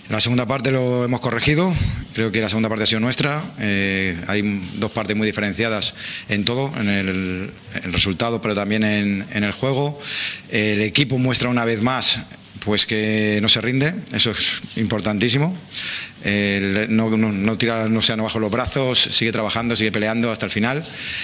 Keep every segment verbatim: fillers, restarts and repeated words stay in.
En la segunda parte lo hemos corregido, creo que la segunda parte ha sido nuestra, eh, hay dos partes muy diferenciadas en todo, en el, en el resultado, pero también en, en el juego. El equipo muestra una vez más pues que no se rinde, eso es importantísimo. Eh, no, no, no tira, no se han bajado los brazos, sigue trabajando, sigue peleando hasta el final.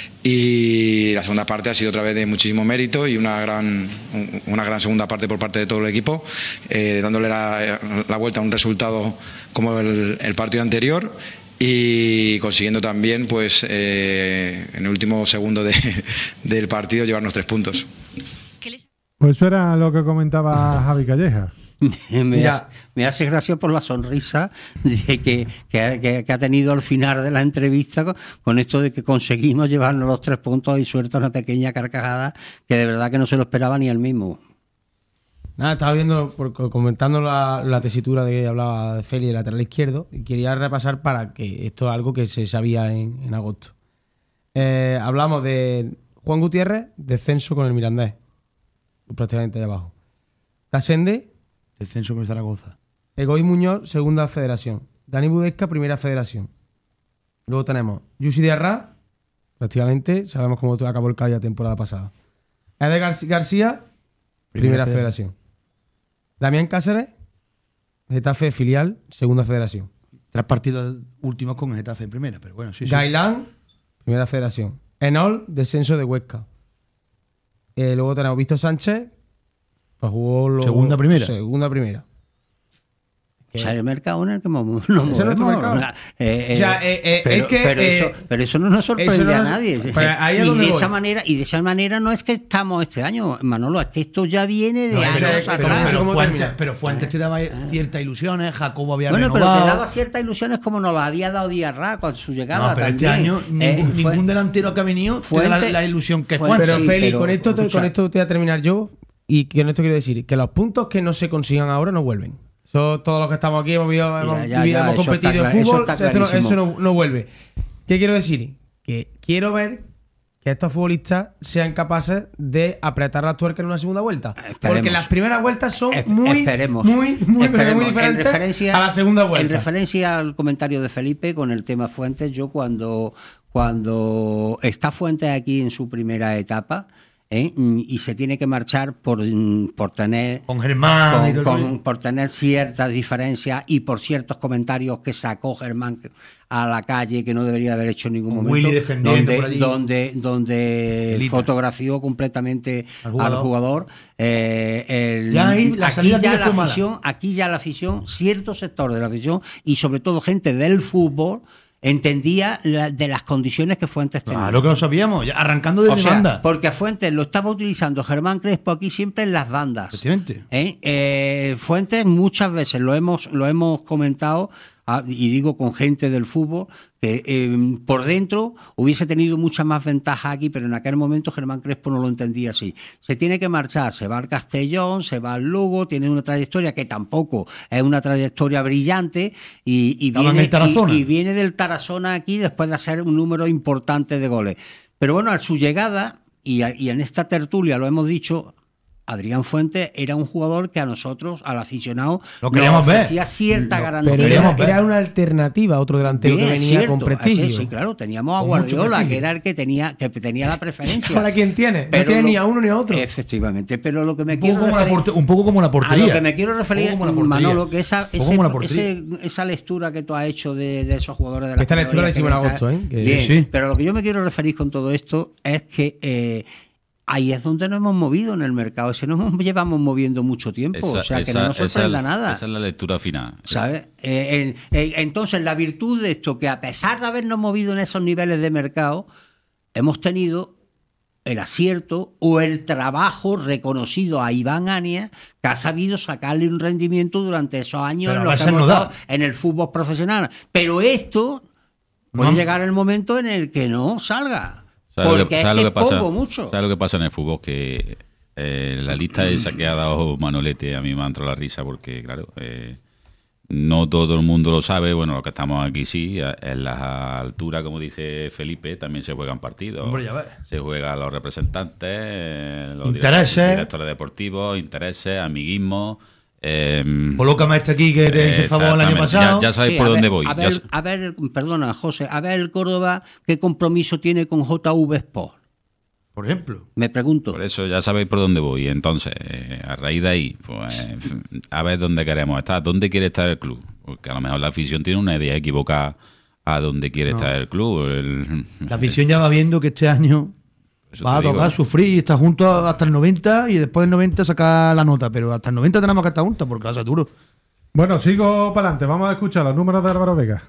Y la segunda parte ha sido otra vez de muchísimo mérito y una gran, una gran segunda parte por parte de todo el equipo, eh, dándole la, la vuelta a un resultado como el, el partido anterior y consiguiendo también, pues, eh, en el último segundo de, del partido llevarnos tres puntos. Pues eso era lo que comentaba Javi Calleja. me, Mira, hace, me hace gracia por la sonrisa de que, que, que, que ha tenido al final de la entrevista con, con esto de que conseguimos llevarnos los tres puntos y suelta una pequeña carcajada que de verdad que no se lo esperaba ni él mismo. Nada, estaba viendo, por, comentando la, la tesitura de que hablaba de Feli de lateral izquierdo y quería repasar para que esto es algo que se sabía en, en agosto. Eh, hablamos de Juan Gutiérrez, descenso con el Mirandés, prácticamente allá abajo. Tasende, descenso con Zaragoza. Egoí Muñoz, segunda federación. Dani Budesca, primera federación. Luego tenemos Yusi Diarra, prácticamente sabemos cómo acabó el Cádiz la temporada pasada. Eder García, primera, primera federación. Damián Cáceres, Getafe filial, segunda federación. Tres partidos últimos con Getafe en primera, pero bueno, sí, sí. Gailán, primera federación. Enol, descenso de Huesca. Eh, luego tenemos Víctor Sánchez, pues jugó lo, segunda primera. Segunda primera. O sea, el mercado en el que nos movemos. ¿Ese no es tu mercado? Eh, eh, o sea, eh, eh, pero, es que, pero, eh, eso, pero eso no nos sorprende no a nos, nadie. Ahí es y, donde de voy. esa manera, y de esa manera no es que estamos este año, Manolo, es que esto ya viene de no, años pero, atrás. Pero, pero, ¿Cómo Fuentes, termina? pero Fuentes te daba ciertas ilusiones, Jacobo había bueno, renovado. pero te daba ciertas ilusiones como nos las había dado Diarra con su llegada. No, pero también. este año eh, ningún, fue, ningún delantero que ha venido te da la, la ilusión que Fuentes. Pero sí, Feli, pero, con, esto, escucha, con esto te voy a terminar yo y con esto quiero decir que los puntos que no se consigan ahora no vuelven. Eso, todos los que estamos aquí hemos, vivido, hemos, ya, ya, vivido, ya, hemos competido en fútbol, eso, eso, no, eso no, no vuelve. ¿Qué quiero decir? Que quiero ver que estos futbolistas sean capaces de apretar las tuercas en una segunda vuelta. Esperemos. Porque las primeras vueltas son es, muy, esperemos, muy, muy, esperemos. muy diferentes referencia, a la segunda vuelta. En referencia al comentario de Felipe con el tema Fuentes, yo cuando, cuando está Fuentes aquí en su primera etapa, ¿eh? y se tiene que marchar por, por tener con Germán con, con, por tener ciertas diferencias y por ciertos comentarios que sacó Germán a la calle que no debería haber hecho en ningún con momento, Willy defendiendo por allí. donde donde donde fotografió completamente al jugador, al jugador. Eh, el, ya ahí, la aquí ya la fue afición mala. aquí ya la afición cierto sector de la afición y sobre todo gente del fútbol entendía la, de las condiciones que Fuentes tenía. Claro que lo sabíamos, ya arrancando desde o sea, banda. Porque a Fuentes lo estaba utilizando Germán Crespo aquí siempre en las bandas. Efectivamente. ¿Eh? Eh, Fuentes muchas veces lo hemos lo hemos comentado a, y digo con gente del fútbol que eh, por dentro hubiese tenido mucha más ventaja aquí, pero en aquel momento Germán Crespo no lo entendía así. Se tiene que marchar, se va al Castellón, se va al Lugo, tiene una trayectoria que tampoco es una trayectoria brillante y, y, viene, y, y viene del Tarazona aquí después de hacer un número importante de goles. Pero bueno, a su llegada, y, a, y en esta tertulia lo hemos dicho, Adrián Fuentes era un jugador que a nosotros, al aficionado, lo queríamos nos ofrecía ver. cierta lo, garantía. Pero era, era una alternativa a otro delantero Bien, que venía cierto, con prestigio. Sí, sí, claro, teníamos a Guardiola, que era el que tenía que tenía la preferencia. ¿Ahora quién tiene? Pero no tiene lo, ni a uno ni a otro. Efectivamente, pero lo que me un quiero poco referir... Porte, un poco como la portería. A lo que me quiero referir, Manolo, que esa, ese, ese, esa lectura que tú has hecho de, de esos jugadores de la... Esta lectura la hicimos en agosto, ¿eh? Que bien, sí. Pero lo que yo me quiero referir con todo esto es que... Eh, ahí es donde nos hemos movido en el mercado. Si nos llevamos moviendo mucho tiempo. Esa, o sea, que esa, no nos sorprenda esa, nada. Esa es la lectura final. ¿Sabes? Eh, eh, entonces, la virtud de esto, que a pesar de habernos movido en esos niveles de mercado, hemos tenido el acierto o el trabajo reconocido a Iván Ania, que ha sabido sacarle un rendimiento durante esos años en, los que hemos estado en el fútbol profesional. Pero esto puede no. llegar el momento en el que no salga. ¿Sabes Porque lo que, es ¿sabes que lo que pasa? pongo mucho. ¿Sabes lo que pasa en el fútbol? Que eh, la lista esa que ha dado Manolete a mí me ha entrado la risa porque, claro, eh, no todo el mundo lo sabe. Bueno, los que estamos aquí sí, en la altura, como dice Felipe, también se juegan partidos. Hombre, ya ves. Se juegan los representantes, los intereses, directores deportivos, intereses, amiguismo. Eh, Colócame a este aquí que te hice el favor el año pasado. Ya, ya sabéis Sí, por a dónde ver, voy. A ver, Ya- a ver, perdona, José, a ver el Córdoba, ¿qué compromiso tiene con J V Sport? Por ejemplo. Me pregunto. Por eso ya sabéis por dónde voy. Entonces, eh, a raíz de ahí, pues, a ver dónde queremos estar. ¿Dónde quiere estar el club? Porque a lo mejor la afición tiene una idea equivocada a dónde quiere No. estar el club. El- La afición ya va viendo que este año Eso va a te digo. tocar sufrir y estar juntos hasta el noventa y después del noventa sacar la nota. Pero hasta el noventa tenemos que estar juntos porque va a ser duro. Bueno, sigo para adelante. Vamos a escuchar los números de Álvaro Vega.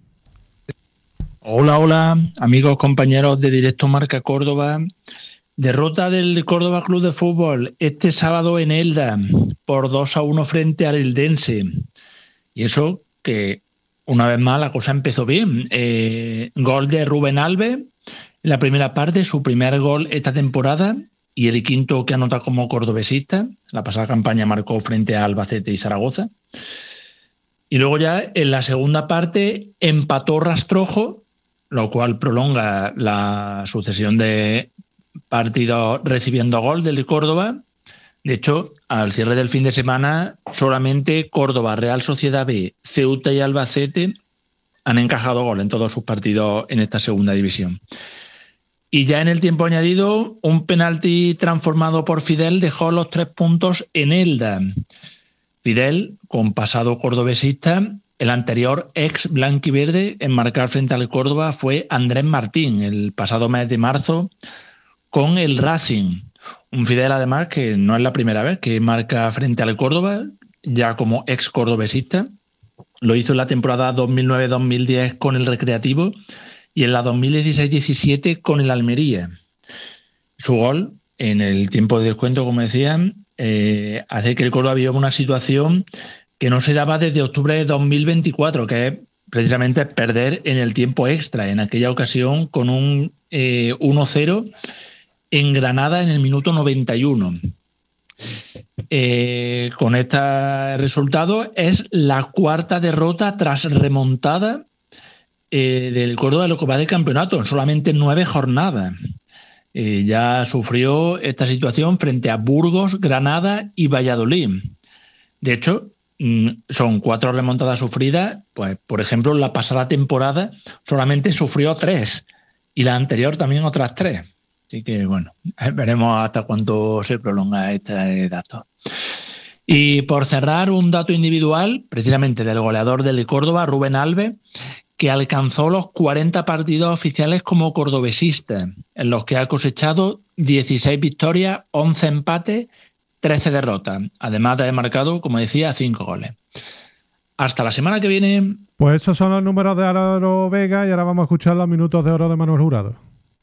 Hola, hola, amigos, compañeros de Directo Marca Córdoba. Derrota del Córdoba Club de Fútbol este sábado en Elda por dos a uno frente al Eldense. Y eso que una vez más la cosa empezó bien. Eh, gol de Rubén Alves en la primera parte, su primer gol esta temporada y el quinto que anota como cordobesista. La pasada campaña marcó frente a Albacete y Zaragoza. Y luego ya en la segunda parte empató Rastrojo, lo cual prolonga la sucesión de partidos recibiendo gol del Córdoba. De hecho, al cierre del fin de semana, solamente Córdoba, Real Sociedad B, Ceuta y Albacete han encajado gol en todos sus partidos en esta segunda división. Y ya en el tiempo añadido, un penalti transformado por Fidel dejó los tres puntos en Elda. Fidel, con pasado cordobesista, el anterior ex blanquiverde en marcar frente al Córdoba fue Andrés Martín, el pasado mes de marzo, con el Racing. Un Fidel, además, que no es la primera vez que marca frente al Córdoba, ya como ex cordobesista. Lo hizo en la temporada dos mil nueve dos mil diez con el Recreativo y en la dos mil dieciséis diecisiete con el Almería. Su gol, en el tiempo de descuento, como decían, eh, hace que el Córdoba viva una situación que no se daba desde octubre de dos mil veinticuatro, que es precisamente perder en el tiempo extra, en aquella ocasión con un eh, uno cero en Granada en el minuto noventa y uno. Eh, con este resultado es la cuarta derrota tras remontada eh, del Córdoba de lo que va de campeonato en solamente nueve jornadas. Eh, ya sufrió esta situación frente a Burgos, Granada y Valladolid. De hecho, son cuatro remontadas sufridas. Pues, por ejemplo, la pasada temporada solamente sufrió tres y la anterior también otras tres. Así que, bueno, veremos hasta cuánto se prolonga este dato. Y por cerrar, un dato individual, precisamente del goleador del Córdoba, Rubén Alves, que alcanzó los cuarenta partidos oficiales como cordobesista, en los que ha cosechado dieciséis victorias, once empates, trece derrotas, además de haber marcado, como decía, cinco goles. Hasta la semana que viene. Pues esos son los números de Álvaro Vega y ahora vamos a escuchar los minutos de oro de Manuel Jurado.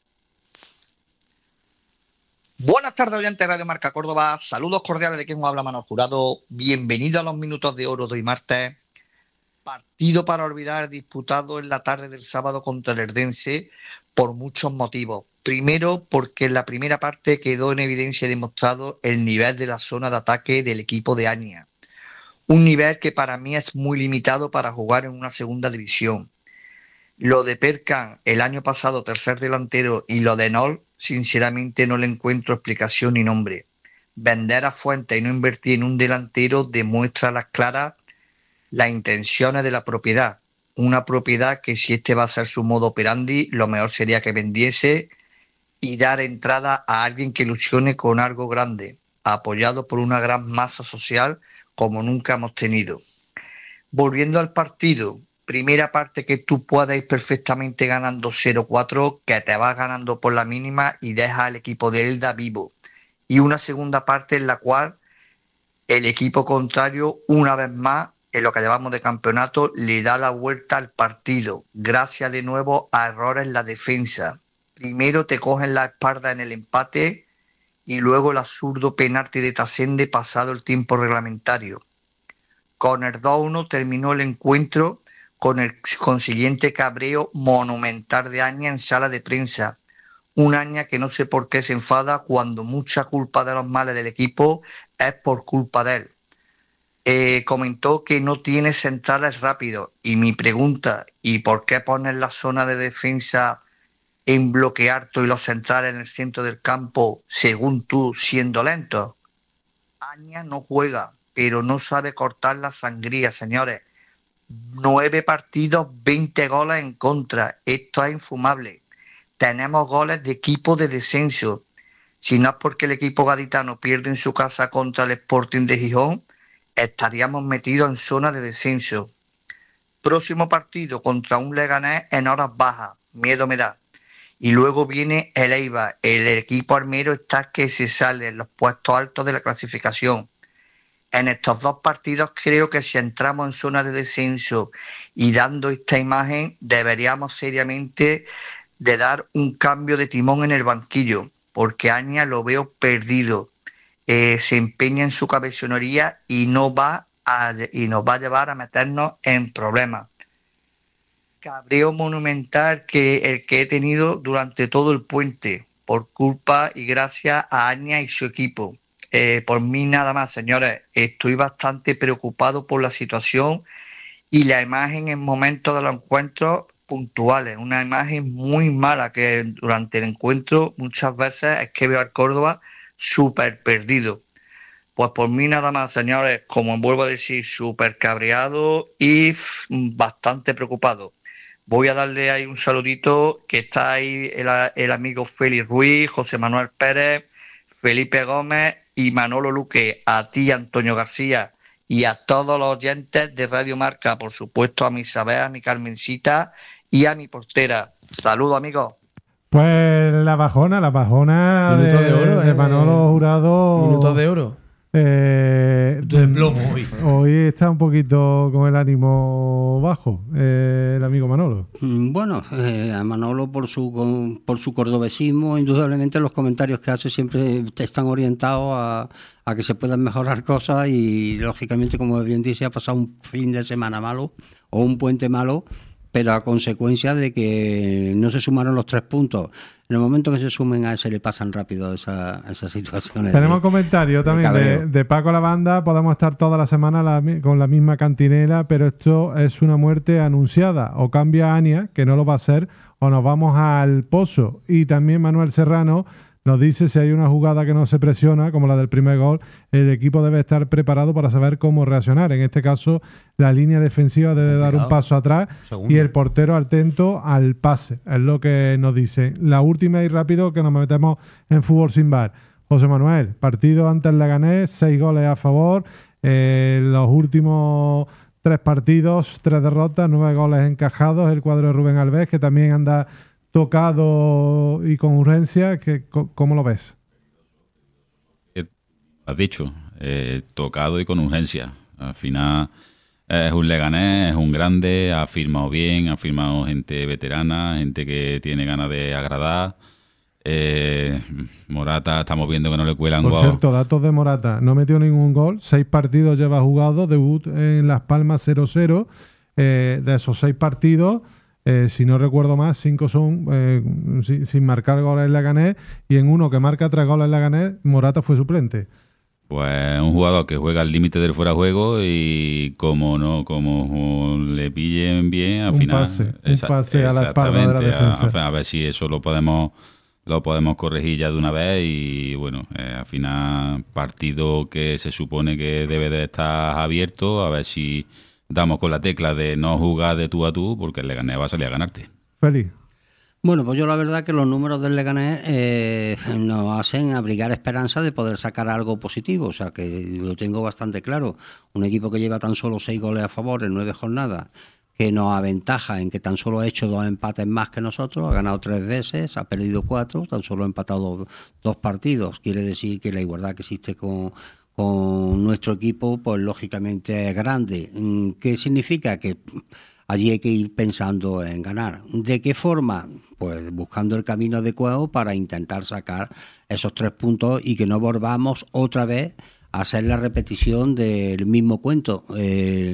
Buenas tardes, oyentes de Radio Marca Córdoba. Saludos cordiales de quien os habla, Manuel Jurado. Bienvenido a los minutos de oro de hoy martes. Partido para olvidar disputado en la tarde del sábado contra el Eldense por muchos motivos. Primero, porque en la primera parte quedó en evidencia y demostrado el nivel de la zona de ataque del equipo de Ania. Un nivel que para mí es muy limitado para jugar en una segunda división. Lo de Perkan el año pasado, tercer delantero, y lo de Nol, sinceramente no le encuentro explicación ni nombre. Vender a Fuentes y no invertir en un delantero demuestra a las claras las intenciones de la propiedad. Una propiedad que, si este va a ser su modo operandi, lo mejor sería que vendiese y dar entrada a alguien que ilusione con algo grande, apoyado por una gran masa social como nunca hemos tenido. Volviendo al partido, primera parte que tú puedas ir perfectamente ganando cero cuatro, que te vas ganando por la mínima y dejas al equipo de Elda vivo. Y una segunda parte en la cual el equipo contrario, una vez más, en lo que llevamos de campeonato, le da la vuelta al partido, gracias de nuevo a errores en la defensa. Primero te cogen la espalda en el empate y luego el absurdo penalti de Tasende pasado el tiempo reglamentario. Con el dos uno terminó el encuentro con el consiguiente cabreo monumental de Aña en sala de prensa. Un Aña que no sé por qué se enfada cuando mucha culpa de los males del equipo es por culpa de él. Eh, comentó que no tiene centrales rápidos y mi pregunta, ¿y por qué pones la zona de defensa en bloque alto y los centrales en el centro del campo según tú siendo lento? Aña no juega, pero no sabe cortar la sangría, señores. Nueve partidos, veinte goles en contra. Esto es infumable. Tenemos goles de equipo de descenso. Si no es porque el equipo gaditano pierde en su casa contra el Sporting de Gijón, estaríamos metidos en zona de descenso. Próximo partido contra un Leganés en horas bajas. Miedo me da. Y luego viene el Eibar. El equipo armero está que se sale en los puestos altos de la clasificación. En estos dos partidos creo que si entramos en zona de descenso y dando esta imagen, deberíamos seriamente de dar un cambio de timón en el banquillo, porque Aña lo veo perdido. Eh, se empeña en su cabezonería y no va a, y nos va a llevar a meternos en problemas. Cabreo monumental que el que he tenido durante todo el puente, por culpa y gracias a Aña y su equipo. Eh, por mí nada más, señores. Estoy bastante preocupado por la situación y la imagen en momentos de los encuentros puntuales. Una imagen muy mala que durante el encuentro muchas veces es que veo al Córdoba súper perdido. Pues por mí nada más, señores. Como vuelvo a decir, súper cabreado y pff, bastante preocupado. Voy a darle ahí un saludito, que está ahí el, el amigo Félix Ruiz, José Manuel Pérez, Felipe Gómez y Manolo Luque, a ti, Antonio García, y a todos los oyentes de Radio Marca, por supuesto a mi Isabel, a mi Carmencita y a mi portera. Saludos, amigos. Pues la bajona, la bajona de, de, oro, de eh, Manolo Jurado. Minutos de oro. Eh, de plomo hoy. Hoy está un poquito con el ánimo bajo, eh, el amigo Manolo. Bueno, eh, a Manolo por su con, por su cordobesismo, indudablemente los comentarios que hace siempre están orientados a, a que se puedan mejorar cosas y lógicamente, como bien dice, ha pasado un fin de semana malo o un puente malo, pero a consecuencia de que no se sumaron los tres puntos. En el momento que se sumen a ese le pasan rápido esa, esas situaciones. Tenemos de, comentario también de, de, de Paco Lavanda. Podemos estar toda la semana la, con la misma cantinela, pero esto es una muerte anunciada. O cambia Ania, que no lo va a hacer, o nos vamos al pozo. Y también Manuel Serrano nos dice, si hay una jugada que no se presiona, como la del primer gol, el equipo debe estar preparado para saber cómo reaccionar. En este caso, la línea defensiva debe dar un paso atrás Segundo. y el portero atento al pase. Es lo que nos dice. La última y rápido, que nos metemos en fútbol sin bar. José Manuel, partido ante el Leganés, seis goles a favor. Eh, los últimos tres partidos, tres derrotas, nueve goles encajados. El cuadro de Rubén Alves, que también anda tocado y con urgencia. Que, ¿Cómo lo ves? Has dicho, eh, tocado y con urgencia. Al final es un Leganés, es un grande, ha firmado bien, ha firmado gente veterana, gente que tiene ganas de agradar. Eh, Morata, estamos viendo que no le cuelan gol. Por cierto, datos de Morata, no metió ningún gol, seis partidos lleva jugado, debut en Las Palmas cero cero. Eh, de esos seis partidos, Eh, si no recuerdo más, cinco son eh, sin, sin marcar goles en Leganés, y en uno que marca tres goles en Leganés, Morata fue suplente. Pues un jugador que juega al límite del fuera de juego y como no como le pillen bien, al un final pase, un pase a la espalda de la defensa. A, a ver si eso lo podemos lo podemos corregir ya de una vez y bueno, eh, al final partido que se supone que debe de estar abierto, a ver si damos con la tecla de no jugar de tú a tú, porque el Leganés va a salir a ganarte. Feliz. Bueno, pues yo la verdad que los números del Leganés eh, nos hacen abrigar esperanza de poder sacar algo positivo, o sea que lo tengo bastante claro. Un equipo que lleva tan solo seis goles a favor en nueve jornadas, que nos aventaja en que tan solo ha hecho dos empates más que nosotros, ha ganado tres veces, ha perdido cuatro, tan solo ha empatado dos, dos partidos. Quiere decir que la igualdad que existe con... con nuestro equipo, pues lógicamente es grande. ¿Qué significa? Que allí hay que ir pensando en ganar. ¿De qué forma? Pues buscando el camino adecuado para intentar sacar esos tres puntos y que no volvamos otra vez a hacer la repetición del mismo cuento. Eh,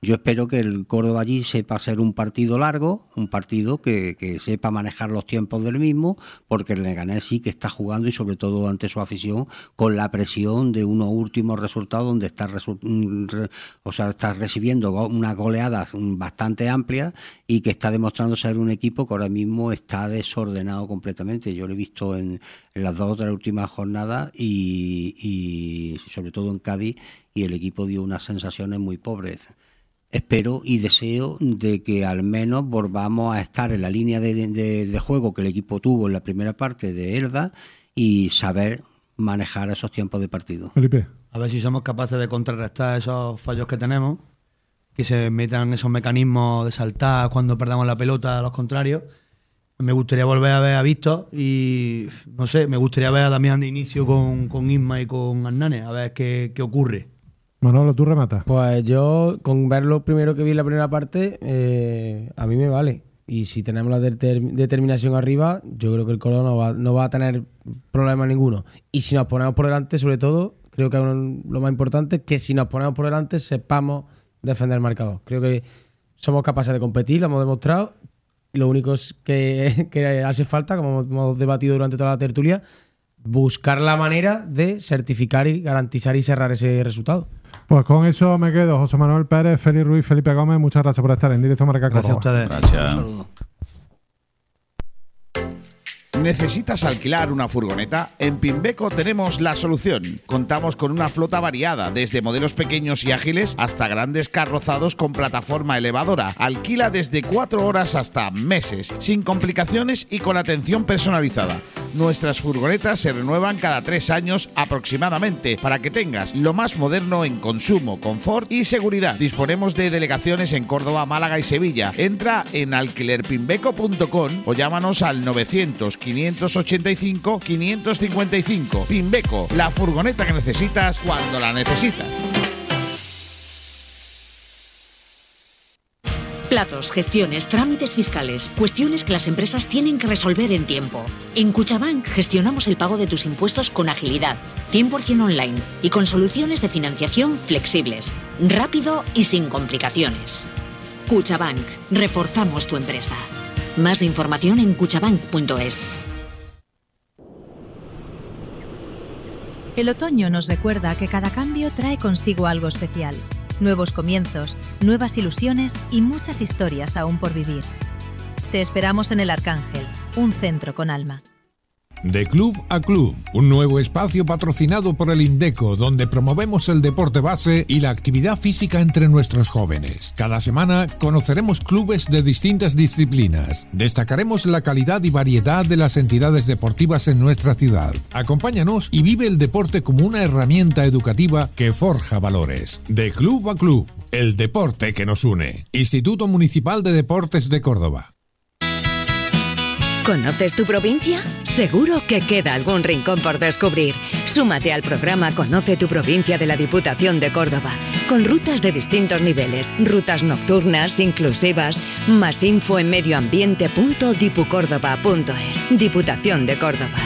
yo espero que el Córdoba allí sepa ser un partido largo, un partido que, que sepa manejar los tiempos del mismo, porque el Leganés sí que está jugando, y sobre todo ante su afición, con la presión de unos últimos resultados donde está, resu- re- o sea, está recibiendo go- unas goleadas bastante amplias, y que está demostrando ser un equipo que ahora mismo está desordenado completamente. Yo lo he visto en, en las dos o tres últimas jornadas, y, y sobre todo en Cádiz, y el equipo dio unas sensaciones muy pobres. Espero y deseo de que al menos volvamos a estar en la línea de, de, de juego que el equipo tuvo en la primera parte de Elda, y saber manejar esos tiempos de partido. Felipe. A ver si somos capaces de contrarrestar esos fallos que tenemos, que se metan esos mecanismos de saltar cuando perdamos la pelota a los contrarios. Me gustaría volver a ver a Víctor y, no sé, me gustaría ver a Damián de inicio con, con Isma y con Hernán, a ver qué, qué ocurre. Manolo, tú rematas. Pues yo, con ver lo primero que vi en la primera parte, eh, a mí me vale. Y si tenemos la deter- determinación arriba, yo creo que el Córdoba no va, no va a tener problema ninguno. Y si nos ponemos por delante, sobre todo, creo que lo más importante es que si nos ponemos por delante sepamos defender el marcador. Creo que somos capaces de competir, lo hemos demostrado. Lo único es que, que hace falta, como hemos debatido durante toda la tertulia, buscar la manera de certificar y garantizar y cerrar ese resultado. Pues con eso me quedo. José Manuel Pérez, Félix Ruiz, Felipe Gómez, muchas gracias por estar en Directo Marca Córdoba. Gracias a ustedes. Gracias. Un saludo. ¿Necesitas alquilar una furgoneta? En Pimbeco tenemos la solución. Contamos con una flota variada, desde modelos pequeños y ágiles hasta grandes carrozados con plataforma elevadora. Alquila desde cuatro horas hasta meses, sin complicaciones y con atención personalizada. Nuestras furgonetas se renuevan cada tres años aproximadamente, para que tengas lo más moderno en consumo, confort y seguridad. Disponemos de delegaciones en Córdoba, Málaga y Sevilla. Entra en alquiler pimbeco punto com o llámanos al novecientos, quinientos ochenta y cinco, quinientos cincuenta y cinco. Pimbeco, la furgoneta que necesitas cuando la necesitas. Plazos, gestiones, trámites fiscales, cuestiones que las empresas tienen que resolver en tiempo. En Cuchabank gestionamos el pago de tus impuestos con agilidad, cien por ciento online y con soluciones de financiación flexibles, rápido y sin complicaciones. Cuchabank, reforzamos tu empresa. Más información en cuchabank punto es. El otoño nos recuerda que cada cambio trae consigo algo especial. Nuevos comienzos, nuevas ilusiones y muchas historias aún por vivir. Te esperamos en El Arcángel, un centro con alma. De Club a Club, un nuevo espacio patrocinado por el Indeco, donde promovemos el deporte base y la actividad física entre nuestros jóvenes. Cada semana conoceremos clubes de distintas disciplinas. Destacaremos la calidad y variedad de las entidades deportivas en nuestra ciudad. Acompáñanos y vive el deporte como una herramienta educativa que forja valores. De Club a Club, el deporte que nos une. Instituto Municipal de Deportes de Córdoba. ¿Conoces tu provincia? Seguro que queda algún rincón por descubrir. Súmate al programa Conoce tu provincia de la Diputación de Córdoba, con rutas de distintos niveles, rutas nocturnas, inclusivas. Más info en medioambiente punto dipucórdoba punto es. Diputación de Córdoba.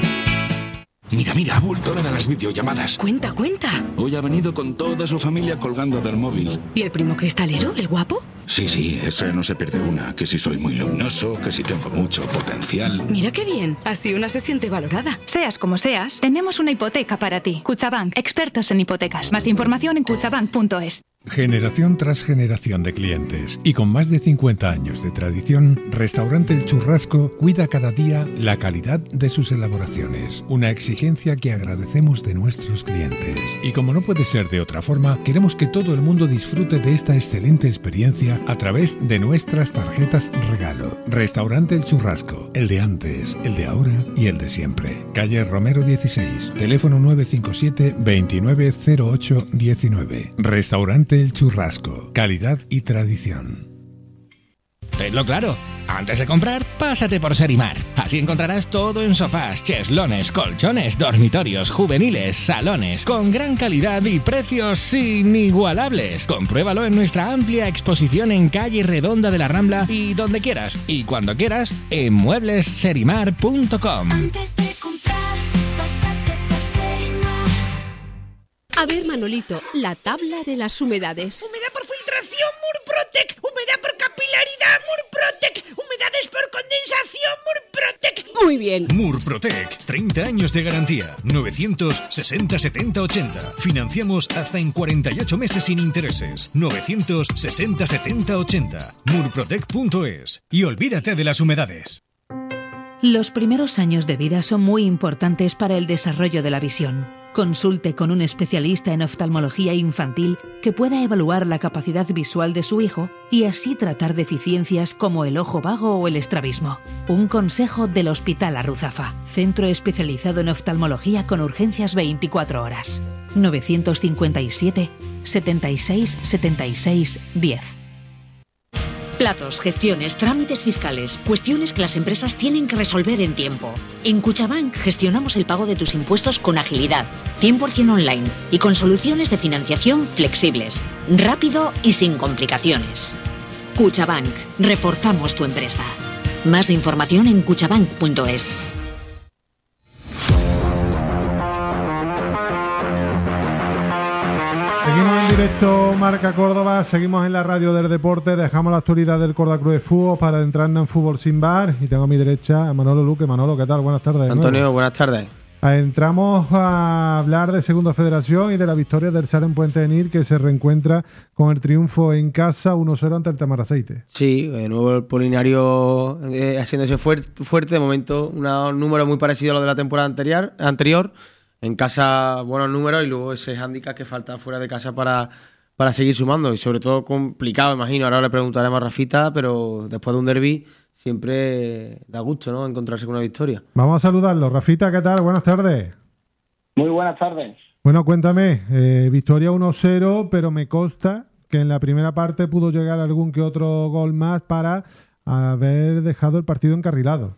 Mira, mira, ha vuelto la de las videollamadas. Cuenta, cuenta. Hoy ha venido con toda su familia colgando del móvil. ¿Y el primo cristalero, el guapo? Sí, sí, ese no se pierde una. Que si soy muy luminoso, que si tengo mucho potencial. Mira qué bien. Así una se siente valorada. Seas como seas, tenemos una hipoteca para ti. Cuchabank, expertos en hipotecas. Más información en cuchabank punto es. Generación tras generación de clientes y con más de cincuenta años de tradición, Restaurante El Churrasco cuida cada día la calidad de sus elaboraciones, una exigencia que agradecemos de nuestros clientes. Y como no puede ser de otra forma, queremos que todo el mundo disfrute de esta excelente experiencia a través de nuestras tarjetas regalo. Restaurante El Churrasco, el de antes, el de ahora y el de siempre. Calle Romero dieciséis, teléfono nueve cinco siete, veintinueve cero ocho diecinueve. Restaurante El Churrasco, calidad y tradición. Tenlo claro, antes de comprar, pásate por Serimar. Así encontrarás todo en sofás, cheslones, colchones, dormitorios, juveniles, salones, con gran calidad y precios inigualables. Compruébalo en nuestra amplia exposición en calle Redonda de la Rambla y donde quieras y cuando quieras en muebles serimar punto com. Antes de comprar, pásate por Serimar. A ver, Manolito, la tabla de las humedades. Humedad por filtros condensación Murprotec, humedad por capilaridad Murprotec, humedades por condensación Murprotec. Muy bien. Murprotec, treinta años de garantía, novecientos sesenta setenta ochenta. Financiamos hasta en cuarenta y ocho meses sin intereses. novecientos sesenta setenta ochenta. murprotec punto es. Y olvídate de las humedades. Los primeros años de vida son muy importantes para el desarrollo de la visión. Consulte con un especialista en oftalmología infantil que pueda evaluar la capacidad visual de su hijo y así tratar deficiencias como el ojo vago o el estrabismo. Un consejo del Hospital Arruzafa, centro especializado en oftalmología con urgencias veinticuatro horas. novecientos cincuenta y siete, setenta y seis, setenta y seis, diez. Plazos, gestiones, trámites fiscales, cuestiones que las empresas tienen que resolver en tiempo. En Cuchabank gestionamos el pago de tus impuestos con agilidad, cien por ciento online y con soluciones de financiación flexibles, rápido y sin complicaciones. Cuchabank, reforzamos tu empresa. Más información en cuchabank punto es. Seguimos en directo Marca Córdoba, seguimos en la radio del deporte, dejamos la actualidad del Córdoba Club de Fútbol para adentrarnos en fútbol sin bar y tengo a mi derecha a Manolo Luque. Manolo, ¿qué tal? Buenas tardes. Antonio, buenas tardes. Entramos a hablar de Segunda Federación y de la victoria del Saren Puente de Nil, que se reencuentra con el triunfo en casa uno cero ante el Tamaraceite. Sí, de nuevo el Polinario eh, haciéndose fuerte, fuerte, de momento un número muy parecido a lo de la temporada anterior, anterior. En casa buenos números y luego ese hándicap que falta fuera de casa para, para seguir sumando y sobre todo complicado, imagino. Ahora le preguntaremos a Rafita, pero después de un derbi siempre da gusto, ¿no?, encontrarse con una victoria. Vamos a saludarlo. Rafita, ¿qué tal? Buenas tardes. Muy buenas tardes. Bueno, cuéntame, eh, victoria uno cero, pero me consta que en la primera parte pudo llegar algún que otro gol más para haber dejado el partido encarrilado.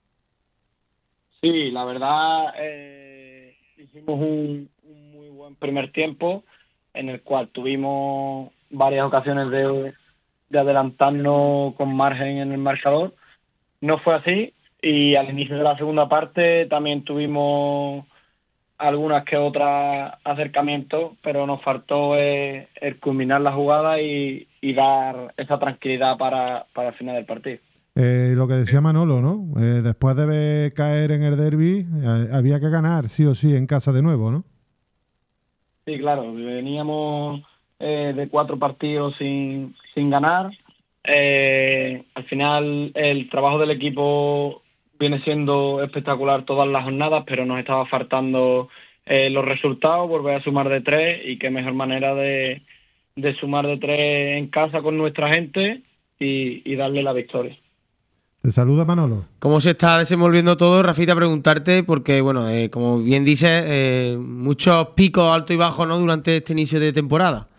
Sí, la verdad... Eh... Hicimos un, un muy buen primer tiempo en el cual tuvimos varias ocasiones de, de adelantarnos con margen en el marcador. No fue así y al inicio de la segunda parte también tuvimos algunas que otras acercamientos, pero nos faltó eh, el culminar la jugada y, y dar esa tranquilidad para, para el final del partido. Eh, lo que decía Manolo, ¿no? Eh, después de caer en el derbi, eh, había que ganar sí o sí en casa de nuevo, ¿no? Sí, claro. Veníamos eh, de cuatro partidos sin, sin ganar. Eh, al final el trabajo del equipo viene siendo espectacular todas las jornadas, pero nos estaba faltando eh, los resultados, volver a sumar de tres y qué mejor manera de, de sumar de tres en casa con nuestra gente y, y darle la victoria. Te saluda Manolo. ¿Cómo se está desenvolviendo todo, Rafita? Preguntarte, porque, bueno, eh, como bien dices, eh, muchos picos altos y bajos, ¿no?, durante este inicio de temporada.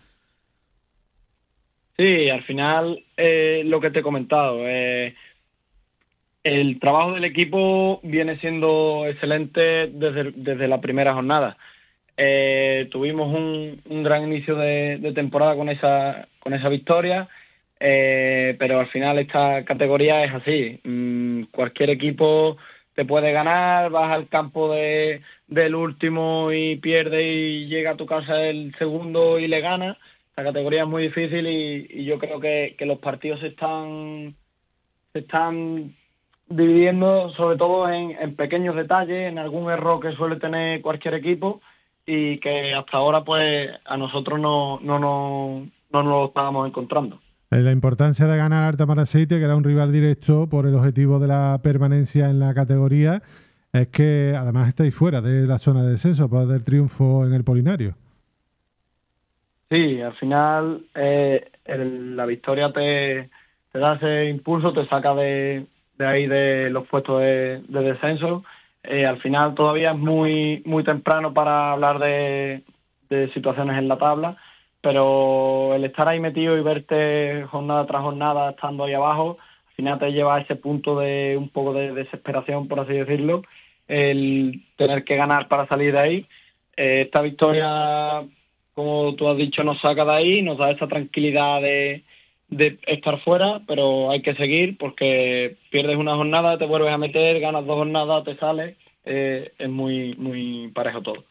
Sí, al final, eh, lo que te he comentado, eh, el trabajo del equipo viene siendo excelente desde, desde la primera jornada. Eh, tuvimos un, un gran inicio de, de temporada con esa, con esa victoria. Eh, pero al final esta categoría es así, mm, cualquier equipo te puede ganar, vas al campo de, del último y pierde y llega a tu casa el segundo y le gana. La categoría es muy difícil y, y yo creo que, que los partidos se están, se están dividiendo sobre todo en, en pequeños detalles, en algún error que suele tener cualquier equipo y que hasta ahora pues a nosotros no, no, no, no nos lo estábamos encontrando. La importancia de ganar al Tamaraceite, que era un rival directo por el objetivo de la permanencia en la categoría, es que además estáis fuera de la zona de descenso para dar triunfo en el Polinario. Sí, al final eh, el, la victoria te, te da ese impulso, te saca de, de ahí de los puestos de, de descenso. Eh, al final todavía es muy, muy temprano para hablar de, de situaciones en la tabla, pero el estar ahí metido y verte jornada tras jornada estando ahí abajo, al final te lleva a ese punto de un poco de desesperación, por así decirlo, el tener que ganar para salir de ahí. Eh, esta victoria, como tú has dicho, nos saca de ahí, nos da esa tranquilidad de, de estar fuera, pero hay que seguir porque pierdes una jornada, te vuelves a meter, ganas dos jornadas, te sales, eh, es muy, muy parejo todo.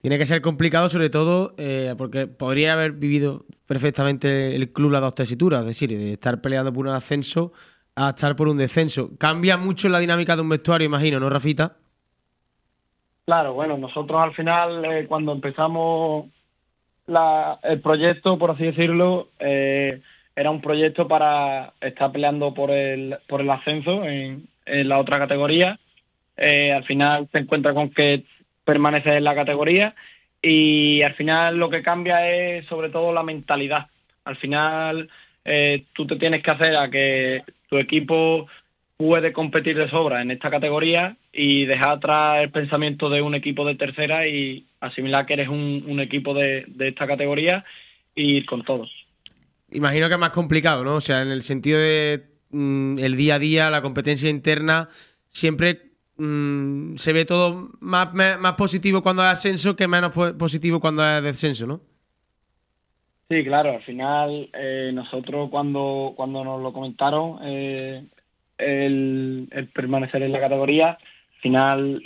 Tiene que ser complicado, sobre todo eh, porque podría haber vivido perfectamente el club las dos tesituras, es decir, de estar peleando por un ascenso a estar por un descenso. Cambia mucho la dinámica de un vestuario, imagino, ¿no, Rafita? Claro, bueno, nosotros al final, eh, cuando empezamos la, el proyecto, por así decirlo, eh, era un proyecto para estar peleando por el, por el ascenso en, en la otra categoría. Eh, al final se encuentra con que permaneces en la categoría y al final lo que cambia es sobre todo la mentalidad. Al final eh, tú te tienes que hacer a que tu equipo puede competir de sobra en esta categoría y dejar atrás el pensamiento de un equipo de tercera y asimilar que eres un, un equipo de, de esta categoría y ir con todos. Imagino que es más complicado, ¿no? O sea, en el sentido de mmm, el día a día, la competencia interna, siempre mmm, se ve todo más, más positivo cuando hay ascenso que menos positivo cuando hay descenso, ¿no? Sí, claro, al final eh, nosotros cuando, cuando nos lo comentaron, eh, el, el permanecer en la categoría, al final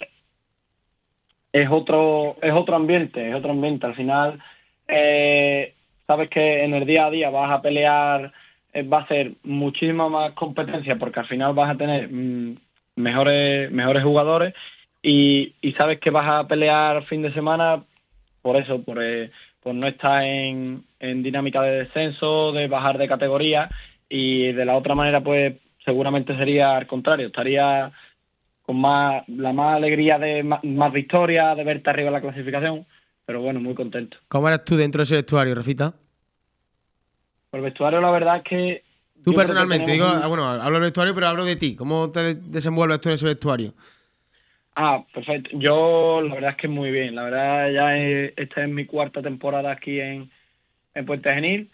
es otro, es otro ambiente, es otro ambiente. Al final eh, sabes que en el día a día vas a pelear, eh, va a ser muchísima más competencia porque al final vas a tener mmm, mejores, mejores jugadores y, y sabes que vas a pelear fin de semana por eso, por, eh, por no estar en, en dinámica de descenso, de bajar de categoría y de la otra manera pues seguramente sería al contrario, estaría con más la más alegría de más, más victorias, de verte arriba en la clasificación, pero bueno, muy contento. ¿Cómo eres tú dentro de ese vestuario, Rafita? El vestuario la verdad es que... Tú personalmente, digo, un... bueno, hablo del vestuario, pero hablo de ti. ¿Cómo te desenvuelves tú en ese vestuario? Ah, perfecto. Yo la verdad es que muy bien. La verdad ya es, esta es mi cuarta temporada aquí en, en Puente Genil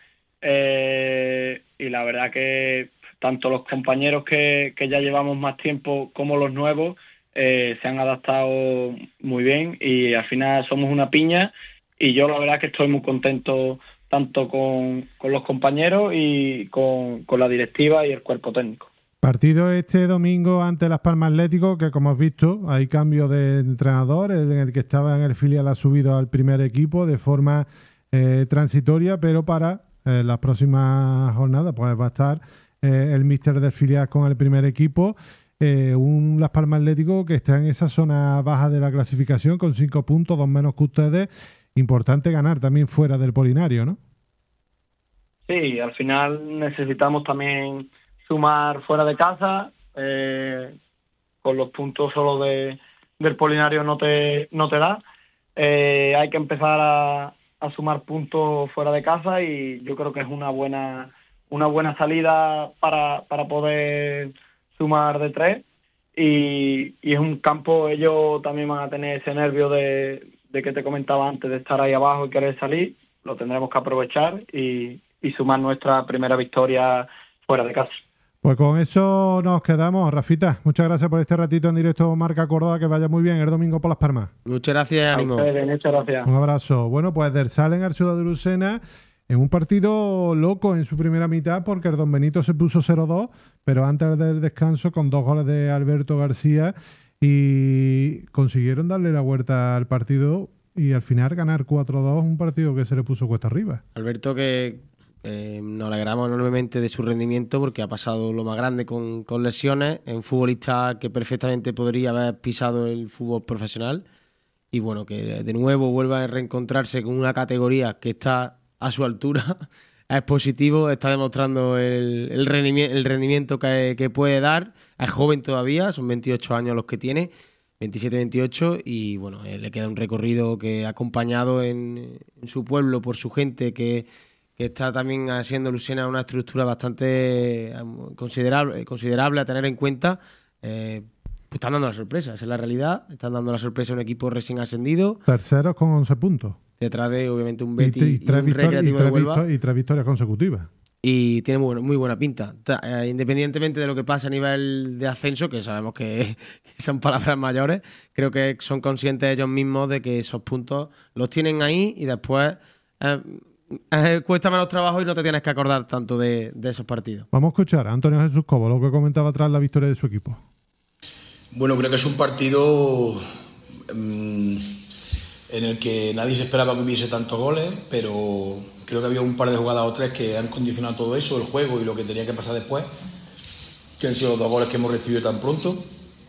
eh, y la verdad que tanto los compañeros que, que ya llevamos más tiempo como los nuevos eh, se han adaptado muy bien y al final somos una piña y yo la verdad que estoy muy contento tanto con, con los compañeros y con, con la directiva y el cuerpo técnico. Partido este domingo ante Las Palmas Atlético, que como has visto hay cambio de entrenador, en el que estaba en el filial ha subido al primer equipo de forma eh, transitoria, pero para eh, las próximas jornadas pues va a estar eh, el míster del filial con el primer equipo. Eh, un Las Palmas Atlético que está en esa zona baja de la clasificación con cinco puntos, dos menos que ustedes. Importante ganar también fuera del Polinario, ¿no? Sí, al final necesitamos también sumar fuera de casa, eh, con los puntos solo de, del Polinario no te, no te da. Eh, hay que empezar a, a sumar puntos fuera de casa y yo creo que es una buena, una buena salida para, para poder sumar de tres. Y, y es un campo, ellos también van a tener ese nervio de, de que te comentaba antes, de estar ahí abajo y querer salir. Lo tendremos que aprovechar y, y sumar nuestra primera victoria fuera de casa. Pues con eso nos quedamos. Rafita, muchas gracias por este ratito en directo Marca Córdoba, que vaya muy bien el domingo por Las Palmas. Muchas gracias, ánimo. Ustedes, muchas gracias. Un abrazo. Bueno, pues del Salen al Ciudad de Lucena en un partido loco en su primera mitad porque el Don Benito se puso cero dos, pero antes del descanso con dos goles de Alberto García y consiguieron darle la vuelta al partido y al final ganar cuatro dos, un partido que se le puso cuesta arriba. Alberto que... Eh, nos alegramos enormemente de su rendimiento porque ha pasado lo más grande con, con lesiones, es un futbolista que perfectamente podría haber pisado el fútbol profesional y bueno, que de nuevo vuelva a reencontrarse con una categoría que está a su altura, es positivo, está demostrando el, el, rendimiento, el rendimiento que, que puede dar, es joven todavía, son veintiocho años los que tiene, veintisiete veintiocho y bueno, eh, le queda un recorrido que ha acompañado en, en su pueblo por su gente que que está también haciendo Lucena una estructura bastante considerable, considerable a tener en cuenta. Eh, pues están dando la sorpresa, esa es la realidad. Están dando la sorpresa a un equipo recién ascendido. Terceros con once puntos. Detrás de, obviamente, un Betis y, y, tres y un Recreativo y de Huelva. Y tres victorias consecutivas. Y tiene muy, muy buena pinta. Eh, independientemente de lo que pase a nivel de ascenso, que sabemos que, que son palabras mayores, creo que son conscientes ellos mismos de que esos puntos los tienen ahí y después... Eh, Eh, cuesta menos trabajo y no te tienes que acordar tanto de, de esos partidos. Vamos a escuchar a Antonio Jesús Cobo, lo que comentaba tras la victoria de su equipo. Bueno, creo que es un partido mmm, en el que nadie se esperaba que hubiese tantos goles, pero creo que había un par de jugadas o tres que han condicionado todo eso, el juego y lo que tenía que pasar después, que han sido los dos goles que hemos recibido tan pronto.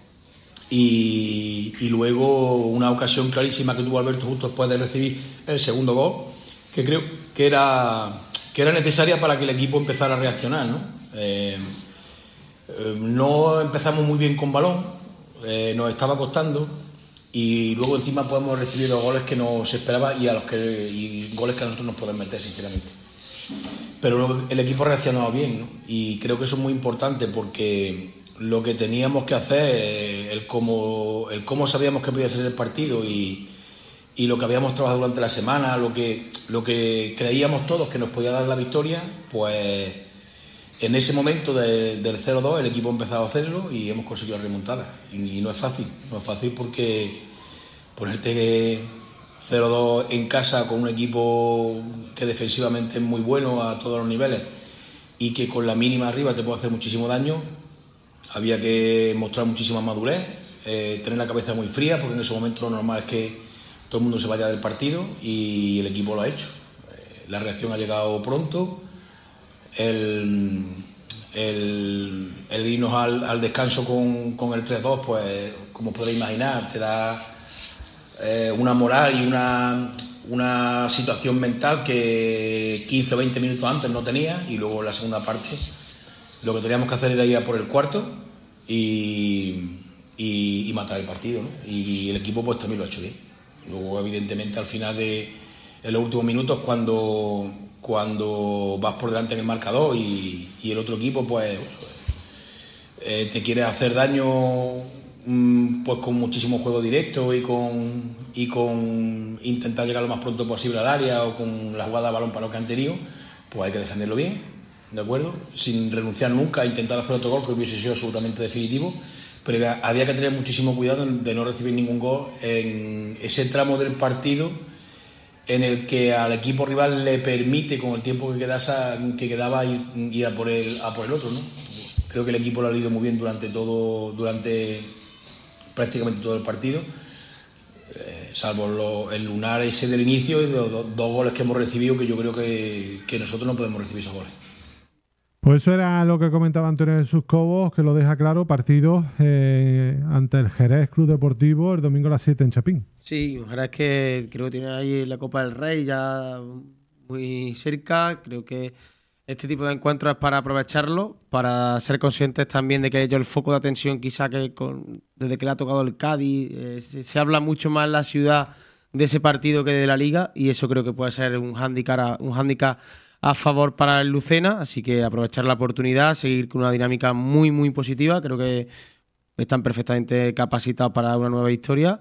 Y, y luego una ocasión clarísima que tuvo Alberto justo después de recibir el segundo gol, que creo que era, que era necesaria para que el equipo empezara a reaccionar, ¿no? Eh, eh, no empezamos muy bien con balón, eh, nos estaba costando, y luego encima pues, hemos recibido goles que no se esperaba y, a los que, y goles que a nosotros nos pueden meter, sinceramente. Pero el equipo ha reaccionado bien, ¿no? Y creo que eso es muy importante porque lo que teníamos que hacer, el cómo, el cómo sabíamos que podía ser el partido y, y lo que habíamos trabajado durante la semana, lo que, lo que creíamos todos que nos podía dar la victoria, pues en ese momento de, del cero dos el equipo ha empezado a hacerlo y hemos conseguido remontada. Y, y no es fácil, no es fácil porque ponerte cero dos en casa con un equipo que defensivamente es muy bueno a todos los niveles y que con la mínima arriba te puede hacer muchísimo daño. Había que mostrar muchísima madurez, eh, tener la cabeza muy fría, porque en ese momento lo normal es que todo el mundo se vaya del partido y el equipo lo ha hecho. Eh, la reacción ha llegado pronto, el, el, el irnos al, al descanso con, con el tres dos, pues como podéis imaginar, te da eh, una moral y una, una situación mental que quince o veinte minutos antes no tenía, y luego en la segunda parte lo que teníamos que hacer era ir a por el cuarto y, y, y matar el partido, ¿no? Y el equipo pues también lo ha hecho bien. Luego, evidentemente, al final de en los últimos minutos, cuando, cuando vas por delante en el marcador y, y el otro equipo pues eh, te quiere hacer daño mm, pues con muchísimo juego directo y con, y con intentar llegar lo más pronto posible al área o con la jugada de balón para lo que han tenido, pues hay que defenderlo bien, ¿de acuerdo? Sin renunciar nunca a intentar hacer otro gol que hubiese sido absolutamente definitivo, pero había que tener muchísimo cuidado de no recibir ningún gol en ese tramo del partido en el que al equipo rival le permite, con el tiempo que, quedase, que quedaba, ir, ir a, por el, a por el otro, ¿no? Creo que el equipo lo ha leído muy bien durante todo, durante prácticamente todo el partido, eh, salvo lo, el lunar ese del inicio y los do, dos goles que hemos recibido, que yo creo que, que nosotros no podemos recibir esos goles. Pues eso era lo que comentaba Antonio Jesús Cobos, que lo deja claro, partido eh, ante el Jerez Club Deportivo el domingo a las siete en Chapín. Sí, un Jerez que creo que tiene ahí la Copa del Rey ya muy cerca. Creo que este tipo de encuentros es para aprovecharlo, para ser conscientes también de que ellos el foco de atención quizá que con, desde que le ha tocado el Cádiz, eh, se, se habla mucho más en la ciudad de ese partido que de la Liga, y eso creo que puede ser un hándicap, un hándicap a favor para el Lucena, así que aprovechar la oportunidad, seguir con una dinámica muy muy positiva. Creo que están perfectamente capacitados para una nueva historia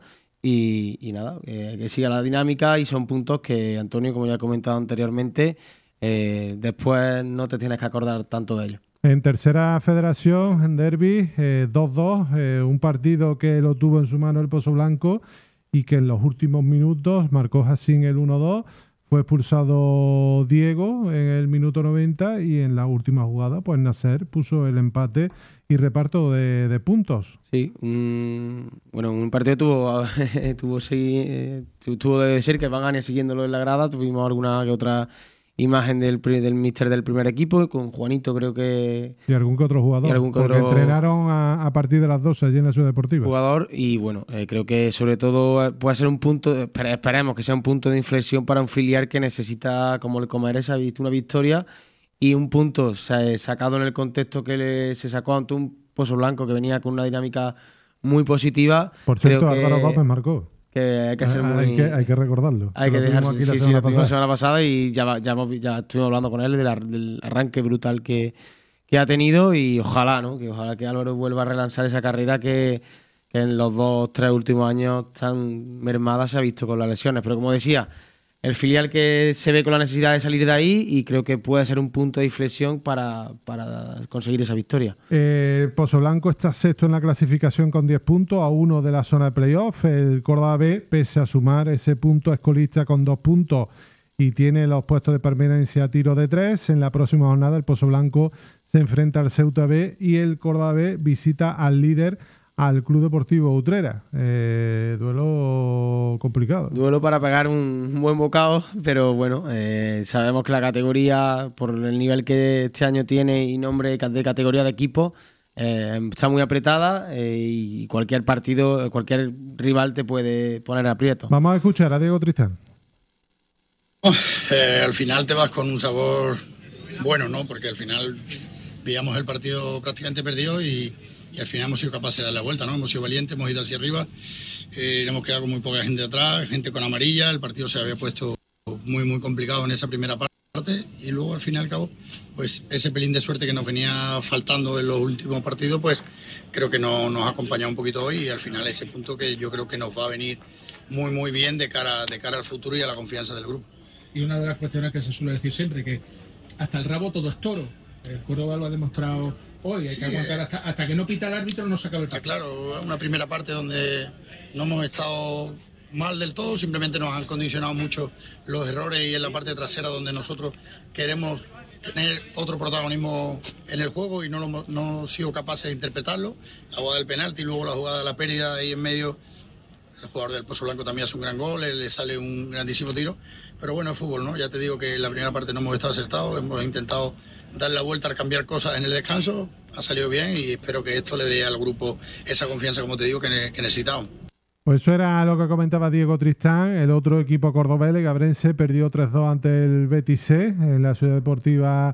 y, y nada, que, que siga la dinámica, y son puntos que, Antonio, como ya he comentado anteriormente, eh, después no te tienes que acordar tanto de ellos. En tercera federación, en derbi, eh, dos dos, eh, un partido que lo tuvo en su mano el Pozo Blanco y que en los últimos minutos marcó Jacín el uno dos. Fue expulsado Diego en el minuto noventa y en la última jugada pues Nasser puso el empate y reparto de, de puntos. Sí, un, bueno, un partido tuvo tuvo, sí, tuvo de ser que van a ir siguiéndolo en la grada. Tuvimos alguna que otra imagen del, del míster del primer equipo, con Juanito creo que... Y algún que otro jugador, y algún que porque otro entrenaron a, a partir de las doce allí en la Ciudad Deportiva. Jugador, y bueno, eh, creo que sobre todo puede ser un punto, esperemos que sea un punto de inflexión para un filial que necesita, como el Comares, ha visto una victoria y un punto sacado en el contexto que le, se sacó ante un Pozo Blanco que venía con una dinámica muy positiva. Por cierto, creo que, Álvaro Gómez marcó. Que hay que ser muy... Hay que, hay que recordarlo. Hay que, que dejar, aquí sí, la sí, semana lo tuvimos la pasada. semana pasada y ya, ya, hemos, ya estuvimos hablando con él de la, del arranque brutal que, que ha tenido, y ojalá, ¿no? Que ojalá que Álvaro vuelva a relanzar esa carrera que, que en los dos, tres últimos años tan mermada se ha visto con las lesiones. Pero como decía, el filial que se ve con la necesidad de salir de ahí, y creo que puede ser un punto de inflexión para, para conseguir esa victoria. Eh, Pozo Blanco está sexto en la clasificación con diez puntos, a uno de la zona de playoff. El Córdoba B, pese a sumar ese punto, es colista con dos puntos y tiene los puestos de permanencia a tiro de tres. En la próxima jornada el Pozo Blanco se enfrenta al Ceuta B y el Córdoba B visita al líder, al Club Deportivo Utrera. Eh, duelo complicado. Duelo para pegar un buen bocado, pero bueno, eh, sabemos que la categoría, por el nivel que este año tiene y nombre de categoría de equipo, eh, está muy apretada eh, y cualquier partido, cualquier rival te puede poner aprieto. Vamos a escuchar a Diego Tristán. Eh, al final te vas con un sabor bueno, ¿no? Porque al final veíamos el partido prácticamente perdido y Y al final hemos sido capaces de dar la vuelta, ¿no? Hemos sido valientes, hemos ido hacia arriba, eh, hemos quedado con muy poca gente atrás, gente con amarilla, el partido se había puesto muy, muy complicado en esa primera parte y luego al fin y al cabo, pues ese pelín de suerte que nos venía faltando en los últimos partidos, pues creo que no, nos ha acompañado un poquito hoy y al final ese punto que yo creo que nos va a venir muy, muy bien de cara, de cara al futuro y a la confianza del grupo. Y una de las cuestiones que se suele decir siempre, que hasta el rabo todo es toro. El Córdoba lo ha demostrado hoy, hay sí, que aguantar hasta, hasta que no pita el árbitro, no se acaba el partido. Claro, una primera parte donde no hemos estado mal del todo, simplemente nos han condicionado mucho los errores y en la parte trasera donde nosotros queremos tener otro protagonismo en el juego y no, lo, no hemos sido capaces de interpretarlo. La jugada del penalti y luego la jugada de la pérdida ahí en medio. El jugador del Pozo Blanco también hace un gran gol, le sale un grandísimo tiro. Pero bueno, es fútbol, ¿no? Ya te digo que en la primera parte no hemos estado acertados, hemos intentado dar la vuelta, a cambiar cosas en el descanso, ha salido bien y espero que esto le dé al grupo esa confianza, como te digo, que, ne- que necesitamos. Pues eso era lo que comentaba Diego Tristán. El otro equipo cordobés, el Gabrense, perdió tres dos ante el Betis C en la Ciudad Deportiva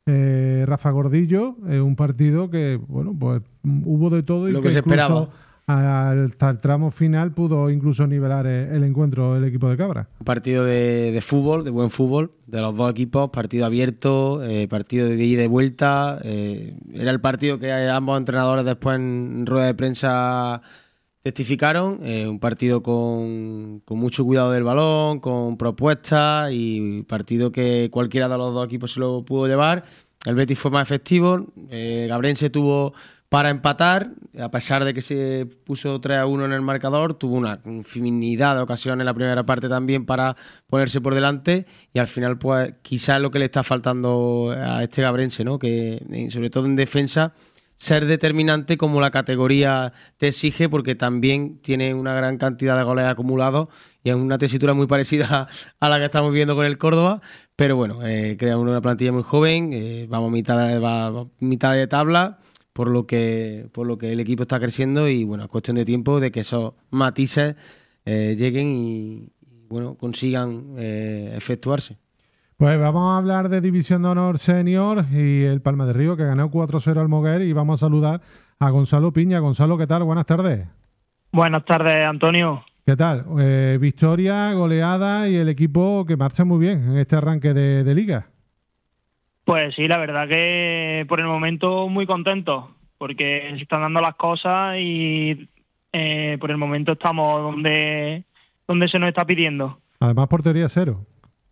eh, Rafa Gordillo. Eh, un partido que, bueno, pues hubo de todo y lo que, que se incluso esperaba. hasta el tramo final pudo incluso nivelar el encuentro del equipo de Cabra. Un partido de, de fútbol, de buen fútbol, de los dos equipos, partido abierto, eh, partido de ida y de vuelta. Eh, era el partido que ambos entrenadores después en rueda de prensa testificaron. Eh, un partido con, con mucho cuidado del balón, con propuestas y partido que cualquiera de los dos equipos se lo pudo llevar. El Betis fue más efectivo, eh, Gabrense tuvo para empatar, a pesar de que se puso tres a uno en el marcador, tuvo una infinidad de ocasiones en la primera parte también para ponerse por delante y al final pues quizás es lo que le está faltando a este Gabrense, ¿no? Que sobre todo en defensa ser determinante como la categoría te exige, porque también tiene una gran cantidad de goles acumulados y es una tesitura muy parecida a la que estamos viendo con el Córdoba, pero bueno, eh, crea una plantilla muy joven, eh, vamos mitad de, va, mitad de tabla, por lo que por lo que el equipo está creciendo y bueno, es cuestión de tiempo de que esos matices eh, lleguen y, y bueno, consigan eh, efectuarse. Pues vamos a hablar de División de Honor Senior y el Palma de Río, que ganó cuatro cero al Moguer, y vamos a saludar a Gonzalo Piña. Gonzalo, ¿qué tal? Buenas tardes. Buenas tardes, Antonio. ¿Qué tal? Eh, victoria, goleada y el equipo que marcha muy bien en este arranque de, de liga. Pues sí, la verdad que por el momento muy contento, porque se están dando las cosas y eh, por el momento estamos donde, donde se nos está pidiendo. Además, portería cero.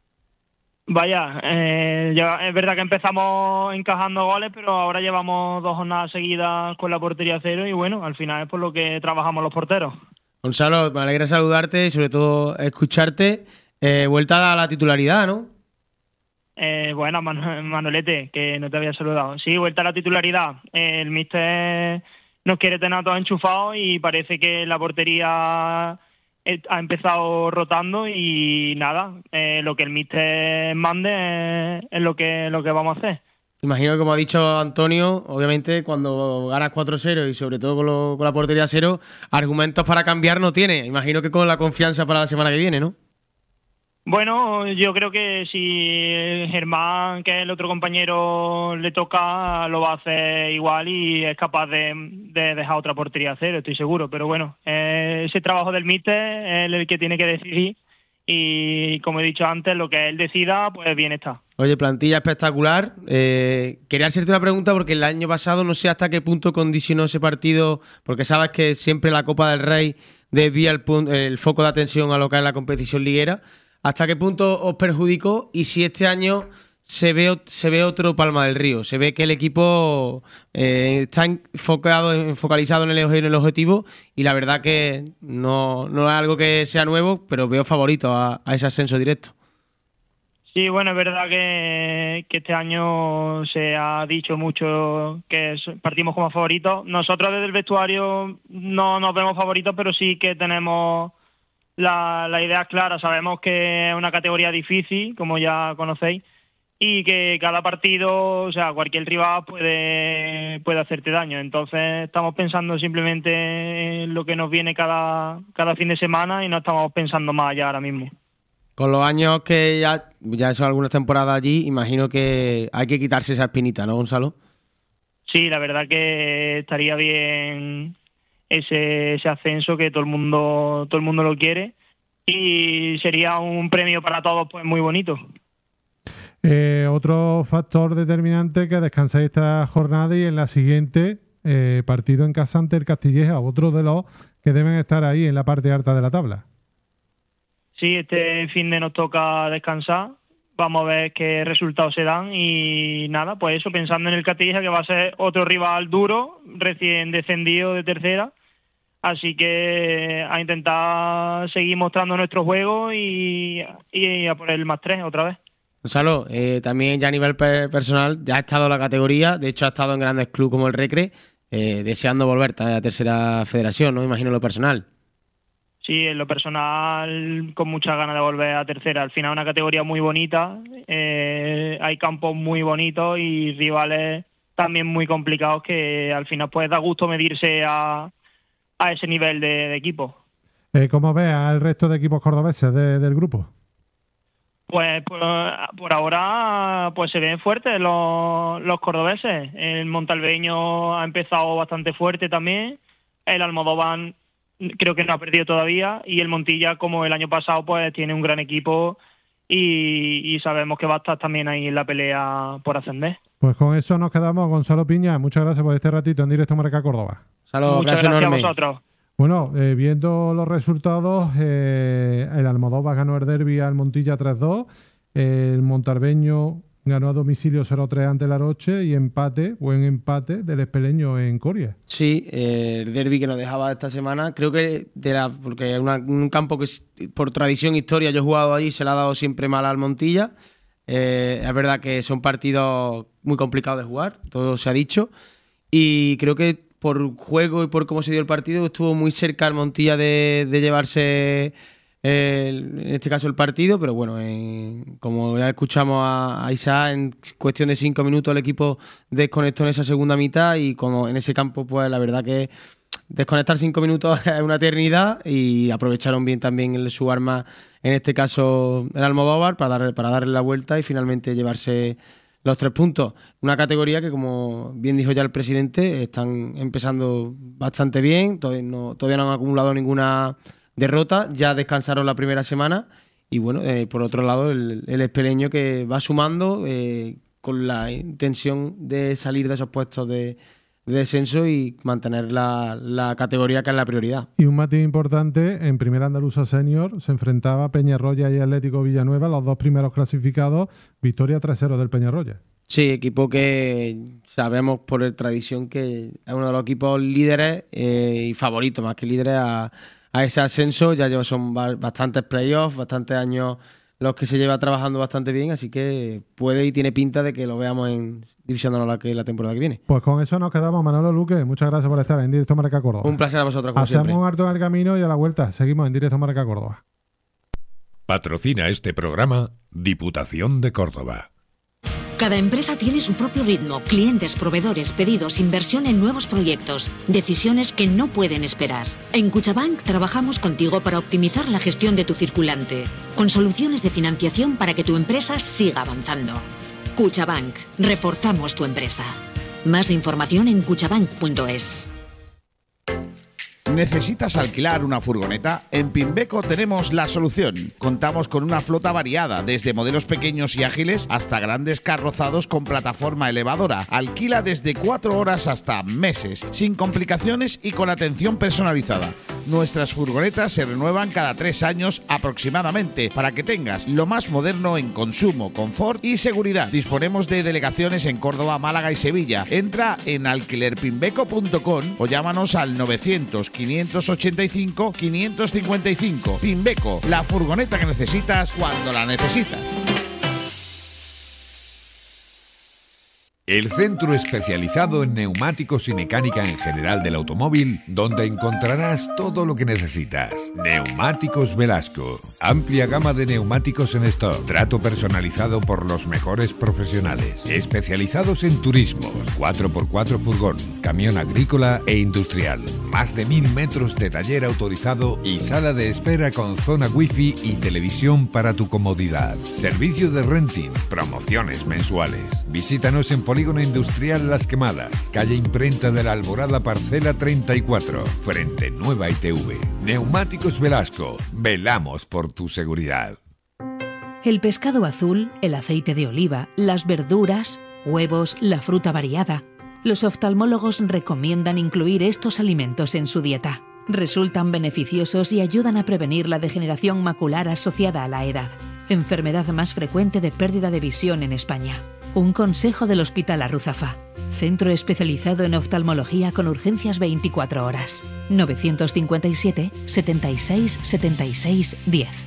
Vaya, eh, ya, es verdad que empezamos encajando goles, pero ahora llevamos dos jornadas seguidas con la portería cero y bueno, al final es por lo que trabajamos los porteros. Gonzalo, me alegra saludarte y sobre todo escucharte. Eh, vuelta a la titularidad, ¿no? Eh, bueno, Manu- Manuelete, que no te había saludado. Sí, vuelta a la titularidad. Eh, el míster nos quiere tener a todos enchufados y parece que la portería eh, ha empezado rotando y nada, eh, lo que el míster mande es, es lo que lo que vamos a hacer. Imagino que, como ha dicho Antonio, obviamente cuando ganas cuatro cero y sobre todo con, lo, con la portería cero, argumentos para cambiar no tiene. Imagino que con la confianza para la semana que viene, ¿no? Bueno, yo creo que si Germán, que es el otro compañero, le toca, lo va a hacer igual y es capaz de, de dejar otra portería a cero, estoy seguro. Pero bueno, eh, ese trabajo del míster es el que tiene que decidir y, como he dicho antes, lo que él decida, pues bien está. Oye, plantilla espectacular. Eh, quería hacerte una pregunta porque el año pasado no sé hasta qué punto condicionó ese partido, porque sabes que siempre la Copa del Rey desvía el, pun- el foco de atención a lo que es la competición liguera. ¿Hasta qué punto os perjudicó? Y si este año se ve, se ve otro Palma del Río, se ve que el equipo eh, está enfocado, focalizado en el, en el objetivo y la verdad que no, no es algo que sea nuevo, pero veo favorito a, a ese ascenso directo. Sí, Sí, bueno, es verdad que, que este año se ha dicho mucho que es- partimos como favoritos. Nosotros desde el vestuario no nos vemos favoritos, pero sí que tenemos la, la idea clara. Sabemos que es una categoría difícil, como ya conocéis, y que cada partido, o sea, cualquier rival puede, puede hacerte daño. Entonces estamos pensando simplemente en lo que nos viene cada, cada fin de semana y no estamos pensando más allá ahora mismo. Con los años que ya, ya son algunas temporadas allí, imagino que hay que quitarse esa espinita, ¿no, Gonzalo? Sí, la verdad que estaría bien ese, ese ascenso, que todo el mundo todo el mundo lo quiere, y sería un premio para todos pues muy bonito. Eh, otro factor determinante que descanséis esta jornada y en la siguiente eh, partido en casa ante el Castilleja, otro de los que deben estar ahí en la parte alta de la tabla. Sí, este fin de nos toca descansar, vamos a ver qué resultados se dan y nada, pues eso, pensando en el Castilleja, que va a ser otro rival duro, recién descendido de tercera, así que a intentar seguir mostrando nuestro juego y, y a por el más tres otra vez. Gonzalo, eh, también ya a nivel per- personal, ya ha estado en la categoría, de hecho ha estado en grandes clubes como el Recre, eh, deseando volver a la tercera federación, ¿no? Imagino lo personal. Sí, en lo personal, con muchas ganas de volver a tercera. Al final, una categoría muy bonita, eh, hay campos muy bonitos y rivales también muy complicados que al final pues da gusto medirse a, a ese nivel de, de equipo. Eh, ¿Cómo ves al resto de equipos cordobeses de- del grupo? Pues por, por ahora pues se ven fuertes los, los cordobeses. El Montalbeño ha empezado bastante fuerte también. El Almodóvar creo que no ha perdido todavía. Y el Montilla, como el año pasado, pues tiene un gran equipo y, y sabemos que va a estar también ahí en la pelea por ascender. Pues con eso nos quedamos. Gonzalo Piña, muchas gracias por este ratito en directo Marca Córdoba. Gonzalo, Muchas gracias a vosotros. Bueno, eh, viendo los resultados, eh, el Almodóvar ganó el derbi al Montilla tres dos, el Montalbeño ganó a domicilio cero tres ante el Aroche y empate, buen empate del Espeleño en Coria. Sí, eh, el derbi que nos dejaba esta semana, creo que de la, porque es una- un campo que es- por tradición, historia, yo he jugado allí, se le ha dado siempre mal al Montilla. Eh, es verdad que son partidos muy complicados de jugar, todo se ha dicho, y creo que por juego y por cómo se dio el partido estuvo muy cerca el Montilla de, de llevarse el- en este caso el partido, pero bueno, en- como ya escuchamos a, a Isa, en cuestión de cinco minutos el equipo desconectó en esa segunda mitad y como en ese campo, pues la verdad que desconectar cinco minutos es una eternidad y aprovecharon bien también el- su arma, en este caso el Almodóvar, para, dar, para darle la vuelta y finalmente llevarse los tres puntos. Una categoría que, como bien dijo ya el presidente, están empezando bastante bien, todavía no, todavía no han acumulado ninguna derrota, ya descansaron la primera semana y bueno, eh, por otro lado el, el Espeleño que va sumando eh, con la intención de salir de esos puestos de, de descenso y mantener la, la categoría que es la prioridad. Y un matiz importante, en Primera Andaluza Senior se enfrentaba Peñarroya y Atlético Villanueva, los dos primeros clasificados, victoria tres cero del Peñarroya. Sí, equipo que sabemos por tradición que es uno de los equipos líderes eh, y favoritos, más que líderes, a, a ese ascenso. Ya lleva, son ba- bastantes playoffs, bastantes años los que se lleva trabajando bastante bien, así que puede y tiene pinta de que lo veamos en División de Honor la, que- la temporada que viene. Pues con eso nos quedamos. Manolo Luque, muchas gracias por estar en Directo Marca Córdoba. Un placer a vosotros, como Hacemos siempre. un harto en el camino y a la vuelta seguimos en Directo Marca Córdoba. Patrocina este programa Diputación de Córdoba. Cada empresa tiene su propio ritmo, clientes, proveedores, pedidos, inversión en nuevos proyectos, decisiones que no pueden esperar. En Cuchabank trabajamos contigo para optimizar la gestión de tu circulante, con soluciones de financiación para que tu empresa siga avanzando. Cuchabank, reforzamos tu empresa. Más información en cuchabank punto es. ¿Necesitas alquilar una furgoneta? En Pimbeco tenemos la solución. Contamos con una flota variada, desde modelos pequeños y ágiles hasta grandes carrozados con plataforma elevadora. Alquila desde cuatro horas hasta meses, sin complicaciones y con atención personalizada. Nuestras furgonetas se renuevan cada tres años aproximadamente, para que tengas lo más moderno en consumo, confort y seguridad. Disponemos de delegaciones en Córdoba, Málaga y Sevilla. Entra en alquiler pimbeco punto com o llámanos al novecientos, quinientos ochenta y cinco, quinientos cincuenta y cinco. Pimbeco, la furgoneta que necesitas cuando la necesitas. el centro especializado en neumáticos y mecánica en general del automóvil, donde encontrarás todo lo que necesitas. Neumáticos Velasco. Amplia gama de neumáticos en stock. Trato personalizado por los mejores profesionales. Especializados en turismos, cuatro por cuatro furgón, camión agrícola e industrial. Más de mil metros de taller autorizado y sala de espera con zona wifi y televisión para tu comodidad. Servicio de renting, promociones mensuales. Visítanos en Polígono Industrial Las Quemadas, calle Imprenta de la Alborada, parcela treinta y cuatro, frente Nueva I T V. Neumáticos Velasco, velamos por tu seguridad. El pescado azul, el aceite de oliva, las verduras, huevos, la fruta variada. Los oftalmólogos recomiendan incluir estos alimentos en su dieta. Resultan beneficiosos y ayudan a prevenir la degeneración macular asociada a la edad, enfermedad más frecuente de pérdida de visión en España. Un consejo del Hospital Arruzafa, centro especializado en oftalmología con urgencias veinticuatro horas. novecientos cincuenta y siete, setenta y seis, setenta y seis, diez.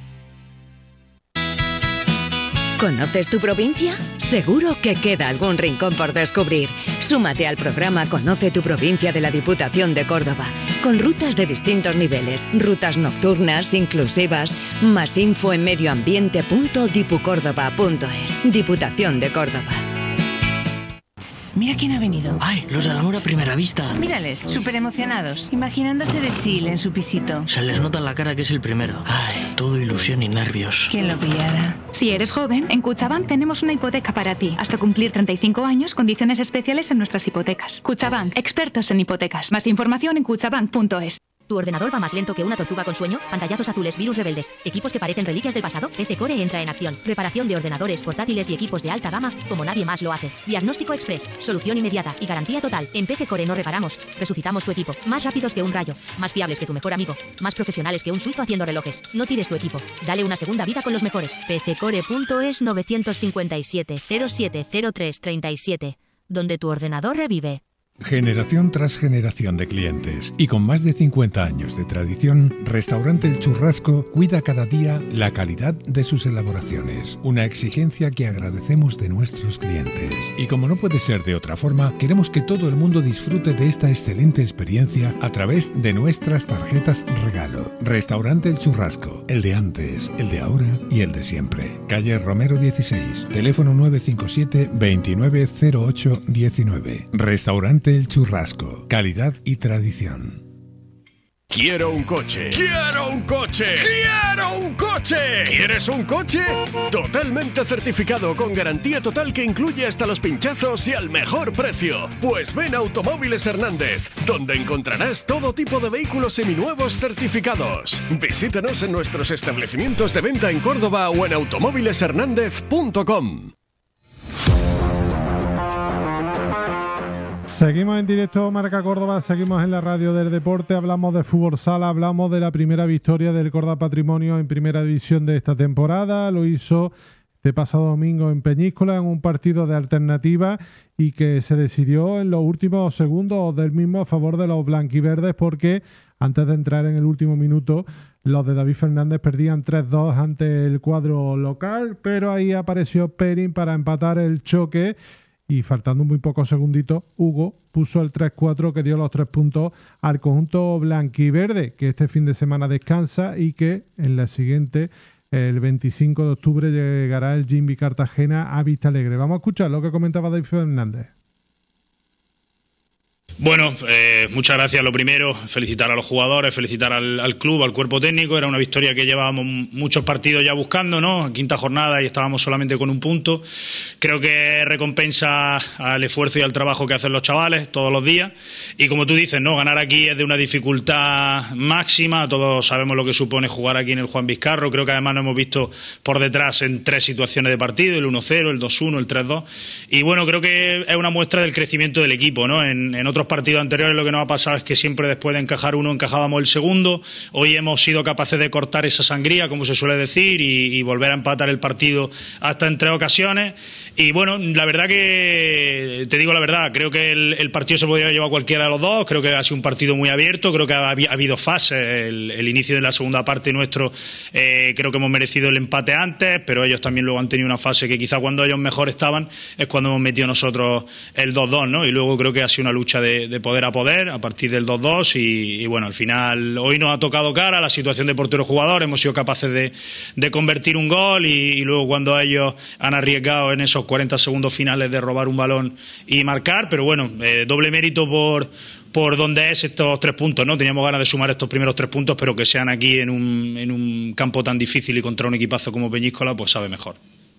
¿Conoces tu provincia? Seguro que queda algún rincón por descubrir. Súmate al programa Conoce tu provincia de la Diputación de Córdoba, con rutas de distintos niveles, rutas nocturnas, inclusivas. Más info en medioambiente punto dipucórdoba punto es. Diputación de Córdoba. Mira quién ha venido. ¡Ay! Los del amor a primera vista. Mírales, súper emocionados, imaginándose de Chile en su pisito. Se les nota en la cara que es el primero. ¡Ay! Todo ilusión y nervios. ¿Quién lo pillara? Si eres joven, en Cuchabank tenemos una hipoteca para ti. Hasta cumplir treinta y cinco años, condiciones especiales en nuestras hipotecas. Cuchabank, expertos en hipotecas. Más información en cuchabank punto es. ¿Tu ordenador va más lento que una tortuga con sueño? Pantallazos azules, virus rebeldes, equipos que parecen reliquias del pasado. P C Core entra en acción. Reparación de ordenadores, portátiles y equipos de alta gama como nadie más lo hace. Diagnóstico express, solución inmediata y garantía total. En P C Core no reparamos, resucitamos tu equipo. Más rápidos que un rayo, más fiables que tu mejor amigo, más profesionales que un suizo haciendo relojes. No tires tu equipo, dale una segunda vida con los mejores. P C Core punto es nueve cinco siete, cero siete cero tres tres siete, donde tu ordenador revive. Generación tras generación de clientes y con más de cincuenta años de tradición, Restaurante El Churrasco cuida cada día la calidad de sus elaboraciones, una exigencia que agradecemos de nuestros clientes. Y como no puede ser de otra forma, queremos que todo el mundo disfrute de esta excelente experiencia a través de nuestras tarjetas regalo. Restaurante El Churrasco, el de antes, el de ahora y el de siempre. Calle Romero dieciséis, teléfono nueve cinco siete, veintinueve cero ocho diecinueve. Restaurante El Churrasco, calidad y tradición. Quiero un coche. ¡Quiero un coche! ¡Quiero un coche! ¿Quieres un coche? Totalmente certificado con garantía total que incluye hasta los pinchazos y al mejor precio. Pues ven a Automóviles Hernández, donde encontrarás todo tipo de vehículos seminuevos certificados. Visítanos en nuestros establecimientos de venta en Córdoba o en automóviles hernández punto com. Seguimos en directo Marca Córdoba, seguimos en la radio del deporte, hablamos de fútbol sala, hablamos de la primera victoria del Córdoba Patrimonio en primera división de esta temporada. Lo hizo este pasado domingo en Peñíscola en un partido de alternativa y que se decidió en los últimos segundos del mismo a favor de los blanquiverdes, porque antes de entrar en el último minuto los de David Fernández perdían tres dos ante el cuadro local, pero ahí apareció Perin para empatar el choque. Y faltando muy pocos segunditos, Hugo puso el tres cuatro que dio los tres puntos al conjunto blanquiverde, que este fin de semana descansa y que en la siguiente, el veinticinco de octubre, llegará el Jimmy Cartagena a Vista Alegre. Vamos a escuchar lo que comentaba David Fernández. Bueno, eh, muchas gracias. Lo primero, felicitar a los jugadores, felicitar al, al club, al cuerpo técnico. Era una victoria que llevábamos muchos partidos ya buscando, ¿no? Quinta jornada y estábamos solamente con un punto. Creo que recompensa al esfuerzo y al trabajo que hacen los chavales todos los días. Y como tú dices, ¿no? Ganar aquí es de una dificultad máxima. Todos sabemos lo que supone jugar aquí en el Juan Vizcarro. Creo que además nos hemos visto por detrás en tres situaciones de partido, el uno cero, el dos uno, el tres dos. Y bueno, creo que es una muestra del crecimiento del equipo, ¿no? En, en otros partidos anteriores lo que nos ha pasado es que siempre después de encajar uno encajábamos el segundo. Hoy hemos sido capaces de cortar esa sangría, como se suele decir, y, y volver a empatar el partido hasta en tres ocasiones. Y bueno, la verdad que, te digo la verdad, creo que el, el partido se podría llevar cualquiera de los dos. Creo que ha sido un partido muy abierto, creo que ha, ha habido fases. El, el inicio de la segunda parte nuestro, eh, creo que hemos merecido el empate antes, pero ellos también luego han tenido una fase que quizá cuando ellos mejor estaban es cuando hemos metido nosotros el dos dos, ¿no? Y luego creo que ha sido una lucha de, de poder a poder a partir del dos dos y, y bueno, al final hoy nos ha tocado cara la situación de portero-jugador, hemos sido capaces de, de convertir un gol y, y luego cuando ellos han arriesgado en esos cuarenta segundos finales de robar un balón y marcar, pero bueno, eh, doble mérito por por donde es estos tres puntos, ¿no? Teníamos ganas de sumar estos primeros tres puntos, pero que sean aquí en un, en un campo tan difícil y contra un equipazo como Peñíscola, pues sabe mejor.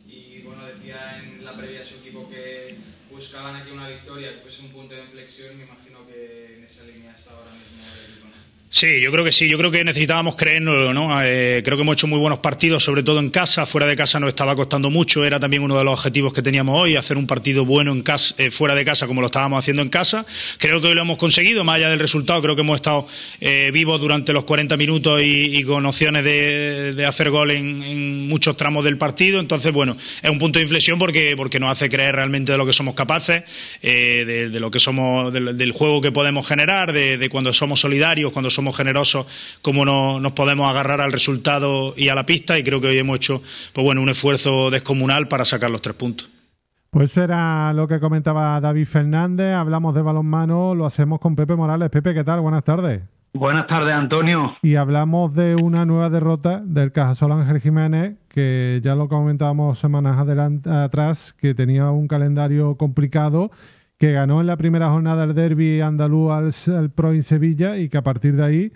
Y bueno, decía en la previa ese equipo que buscaban aquí una victoria, que fuese un punto de inflexión, me imagino que en esa línea está ahora mismo el equipo, ¿no? Sí, yo creo que sí, yo creo que necesitábamos creérnoslo, ¿no? Eh, creo que hemos hecho muy buenos partidos, sobre todo en casa, fuera de casa nos estaba costando mucho, era también uno de los objetivos que teníamos hoy, hacer un partido bueno en casa, eh, fuera de casa como lo estábamos haciendo en casa. Creo que hoy lo hemos conseguido, más allá del resultado, creo que hemos estado eh, vivos durante los cuarenta minutos y, y con opciones de, de hacer gol en, en muchos tramos del partido, entonces bueno, es un punto de inflexión porque, porque nos hace creer realmente de lo que somos capaces, eh, de, de lo que somos, del, del juego que podemos generar, de, de cuando somos solidarios, cuando somos generosos, cómo no, nos podemos agarrar al resultado y a la pista, y creo que hoy hemos hecho pues bueno, un esfuerzo descomunal para sacar los tres puntos. Pues era lo que comentaba David Fernández, hablamos de balonmano, lo hacemos con Pepe Morales. Pepe, ¿qué tal? Buenas tardes. Buenas tardes, Antonio. Y hablamos de una nueva derrota del Cajasol Ángel Jiménez, que ya lo comentábamos semanas adelante, atrás, que tenía un calendario complicado, que ganó en la primera jornada el derbi andaluz al, al Pro en Sevilla y que a partir de ahí,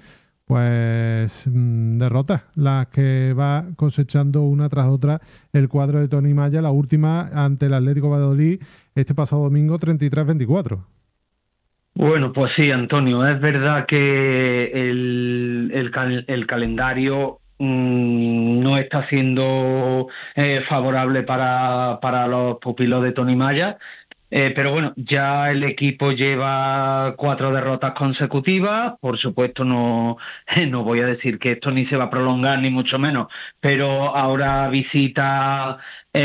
pues mmm, derrotas las que va cosechando una tras otra el cuadro de Tony Maya, la última ante el Atlético Valladolid este pasado domingo treinta y tres veinticuatro. Bueno, pues sí, Antonio, es verdad que el, el, cal, el calendario mmm, no está siendo eh, favorable para, para los pupilos de Tony Maya. Eh, pero bueno, ya el equipo lleva cuatro derrotas consecutivas. Por supuesto, no, no voy a decir que esto ni se va a prolongar, ni mucho menos, pero ahora visita,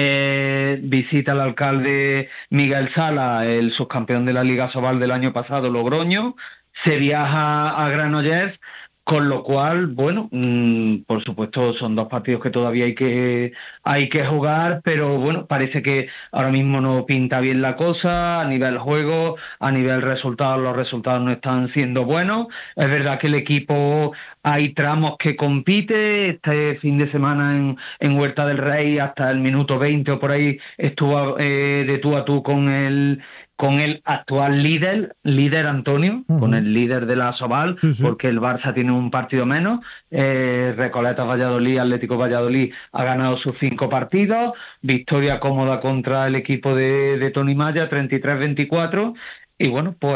eh, visita al alcalde Miguel Sala, el subcampeón de la Liga Sobal del año pasado, Logroño, se viaja a Granollers. Con lo cual, bueno, mmm, por supuesto son dos partidos que todavía hay que hay que jugar, pero bueno, parece que ahora mismo no pinta bien la cosa a nivel juego, a nivel resultados, los resultados no están siendo buenos. Es verdad que el equipo hay tramos que compite, este fin de semana en, en Huerta del Rey hasta el minuto veinte o por ahí estuvo eh, de tú a tú con el con el actual líder, líder Antonio, uh-huh. con el líder de la Sobal, sí, sí. porque el Barça tiene un partido menos. Eh, Recoleta Valladolid, Atlético Valladolid ha ganado sus cinco partidos, victoria cómoda contra el equipo de, de Tony Maya, treinta y tres veinticuatro. Y bueno, pues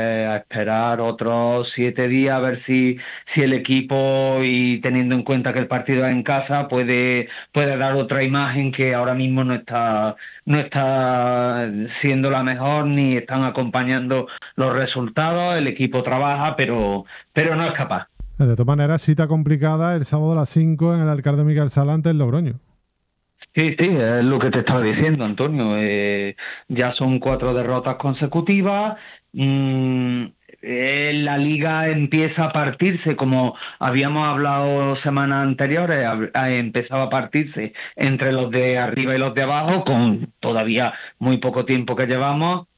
a esperar otros siete días a ver si, si el equipo, y teniendo en cuenta que el partido es en casa, puede, puede dar otra imagen que ahora mismo no está, no está siendo la mejor, ni están acompañando los resultados. El equipo trabaja, pero, pero no es capaz. De todas maneras, cita complicada el sábado a las cinco en el alcalde Miguel Salante en Logroño. Sí, sí, es lo que te estaba diciendo, Antonio. Eh, ya son cuatro derrotas consecutivas. Mm, eh, la liga empieza a partirse, como habíamos hablado semanas anteriores, ha, empezaba a partirse entre los de arriba y los de abajo, con todavía muy poco tiempo que llevamos.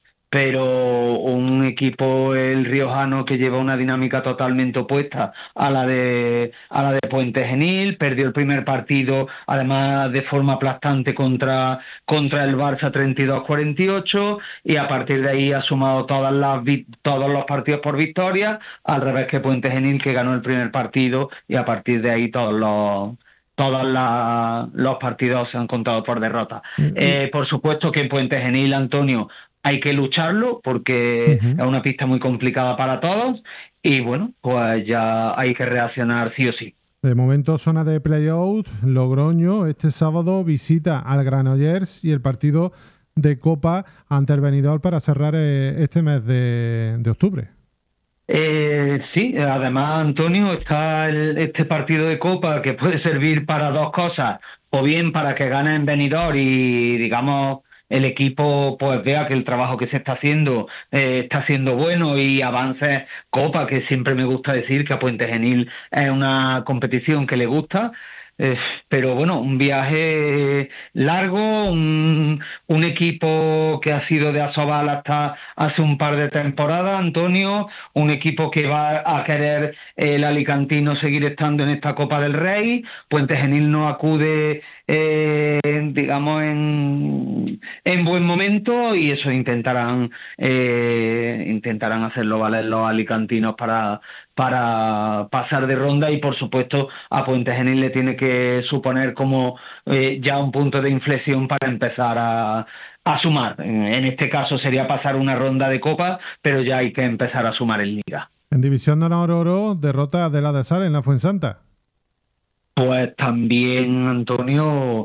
Pero un equipo, el riojano, que lleva una dinámica totalmente opuesta a la de a la de Puente Genil, perdió el primer partido, además de forma aplastante contra contra el Barça treinta y dos cuarenta y ocho, y a partir de ahí ha sumado todas las todos los partidos por victoria, al revés que Puente Genil, que ganó el primer partido, y a partir de ahí todos los todos la, los partidos se han contado por derrota. Uh-huh. Eh, por supuesto que en Puente Genil, Antonio, hay que lucharlo porque uh-huh. es una pista muy complicada para todos y bueno, pues ya hay que reaccionar sí o sí. De momento, zona de play-out, Logroño este sábado visita al Granollers y el partido de Copa ante el Benidorm para cerrar eh, este mes de, de octubre. Eh, sí, además, Antonio, está el, este partido de Copa que puede servir para dos cosas, o bien para que gane en Benidorm y, digamos, el equipo pues vea que el trabajo que se está haciendo eh, está siendo bueno y avance Copa, que siempre me gusta decir que a Puente Genil es una competición que le gusta. Eh, pero bueno, un viaje largo, un, un equipo que ha sido de Asobal hasta hace un par de temporadas, Antonio, un equipo que va a querer el alicantino seguir estando en esta Copa del Rey. Puente Genil no acude, eh, digamos, en, en buen momento, y eso intentarán, eh, intentarán hacerlo valer los alicantinos para... para pasar de ronda, y por supuesto a Puente Genil le tiene que suponer como eh, ya un punto de inflexión para empezar a, a sumar. En este caso sería pasar una ronda de Copa, pero ya hay que empezar a sumar en Liga. En División de Honor Oro, derrota de la de Sal en la Fuensanta. Pues también, Antonio,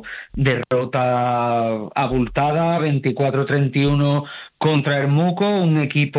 derrota abultada, veinticuatro treinta y uno contra Hermuco, un equipo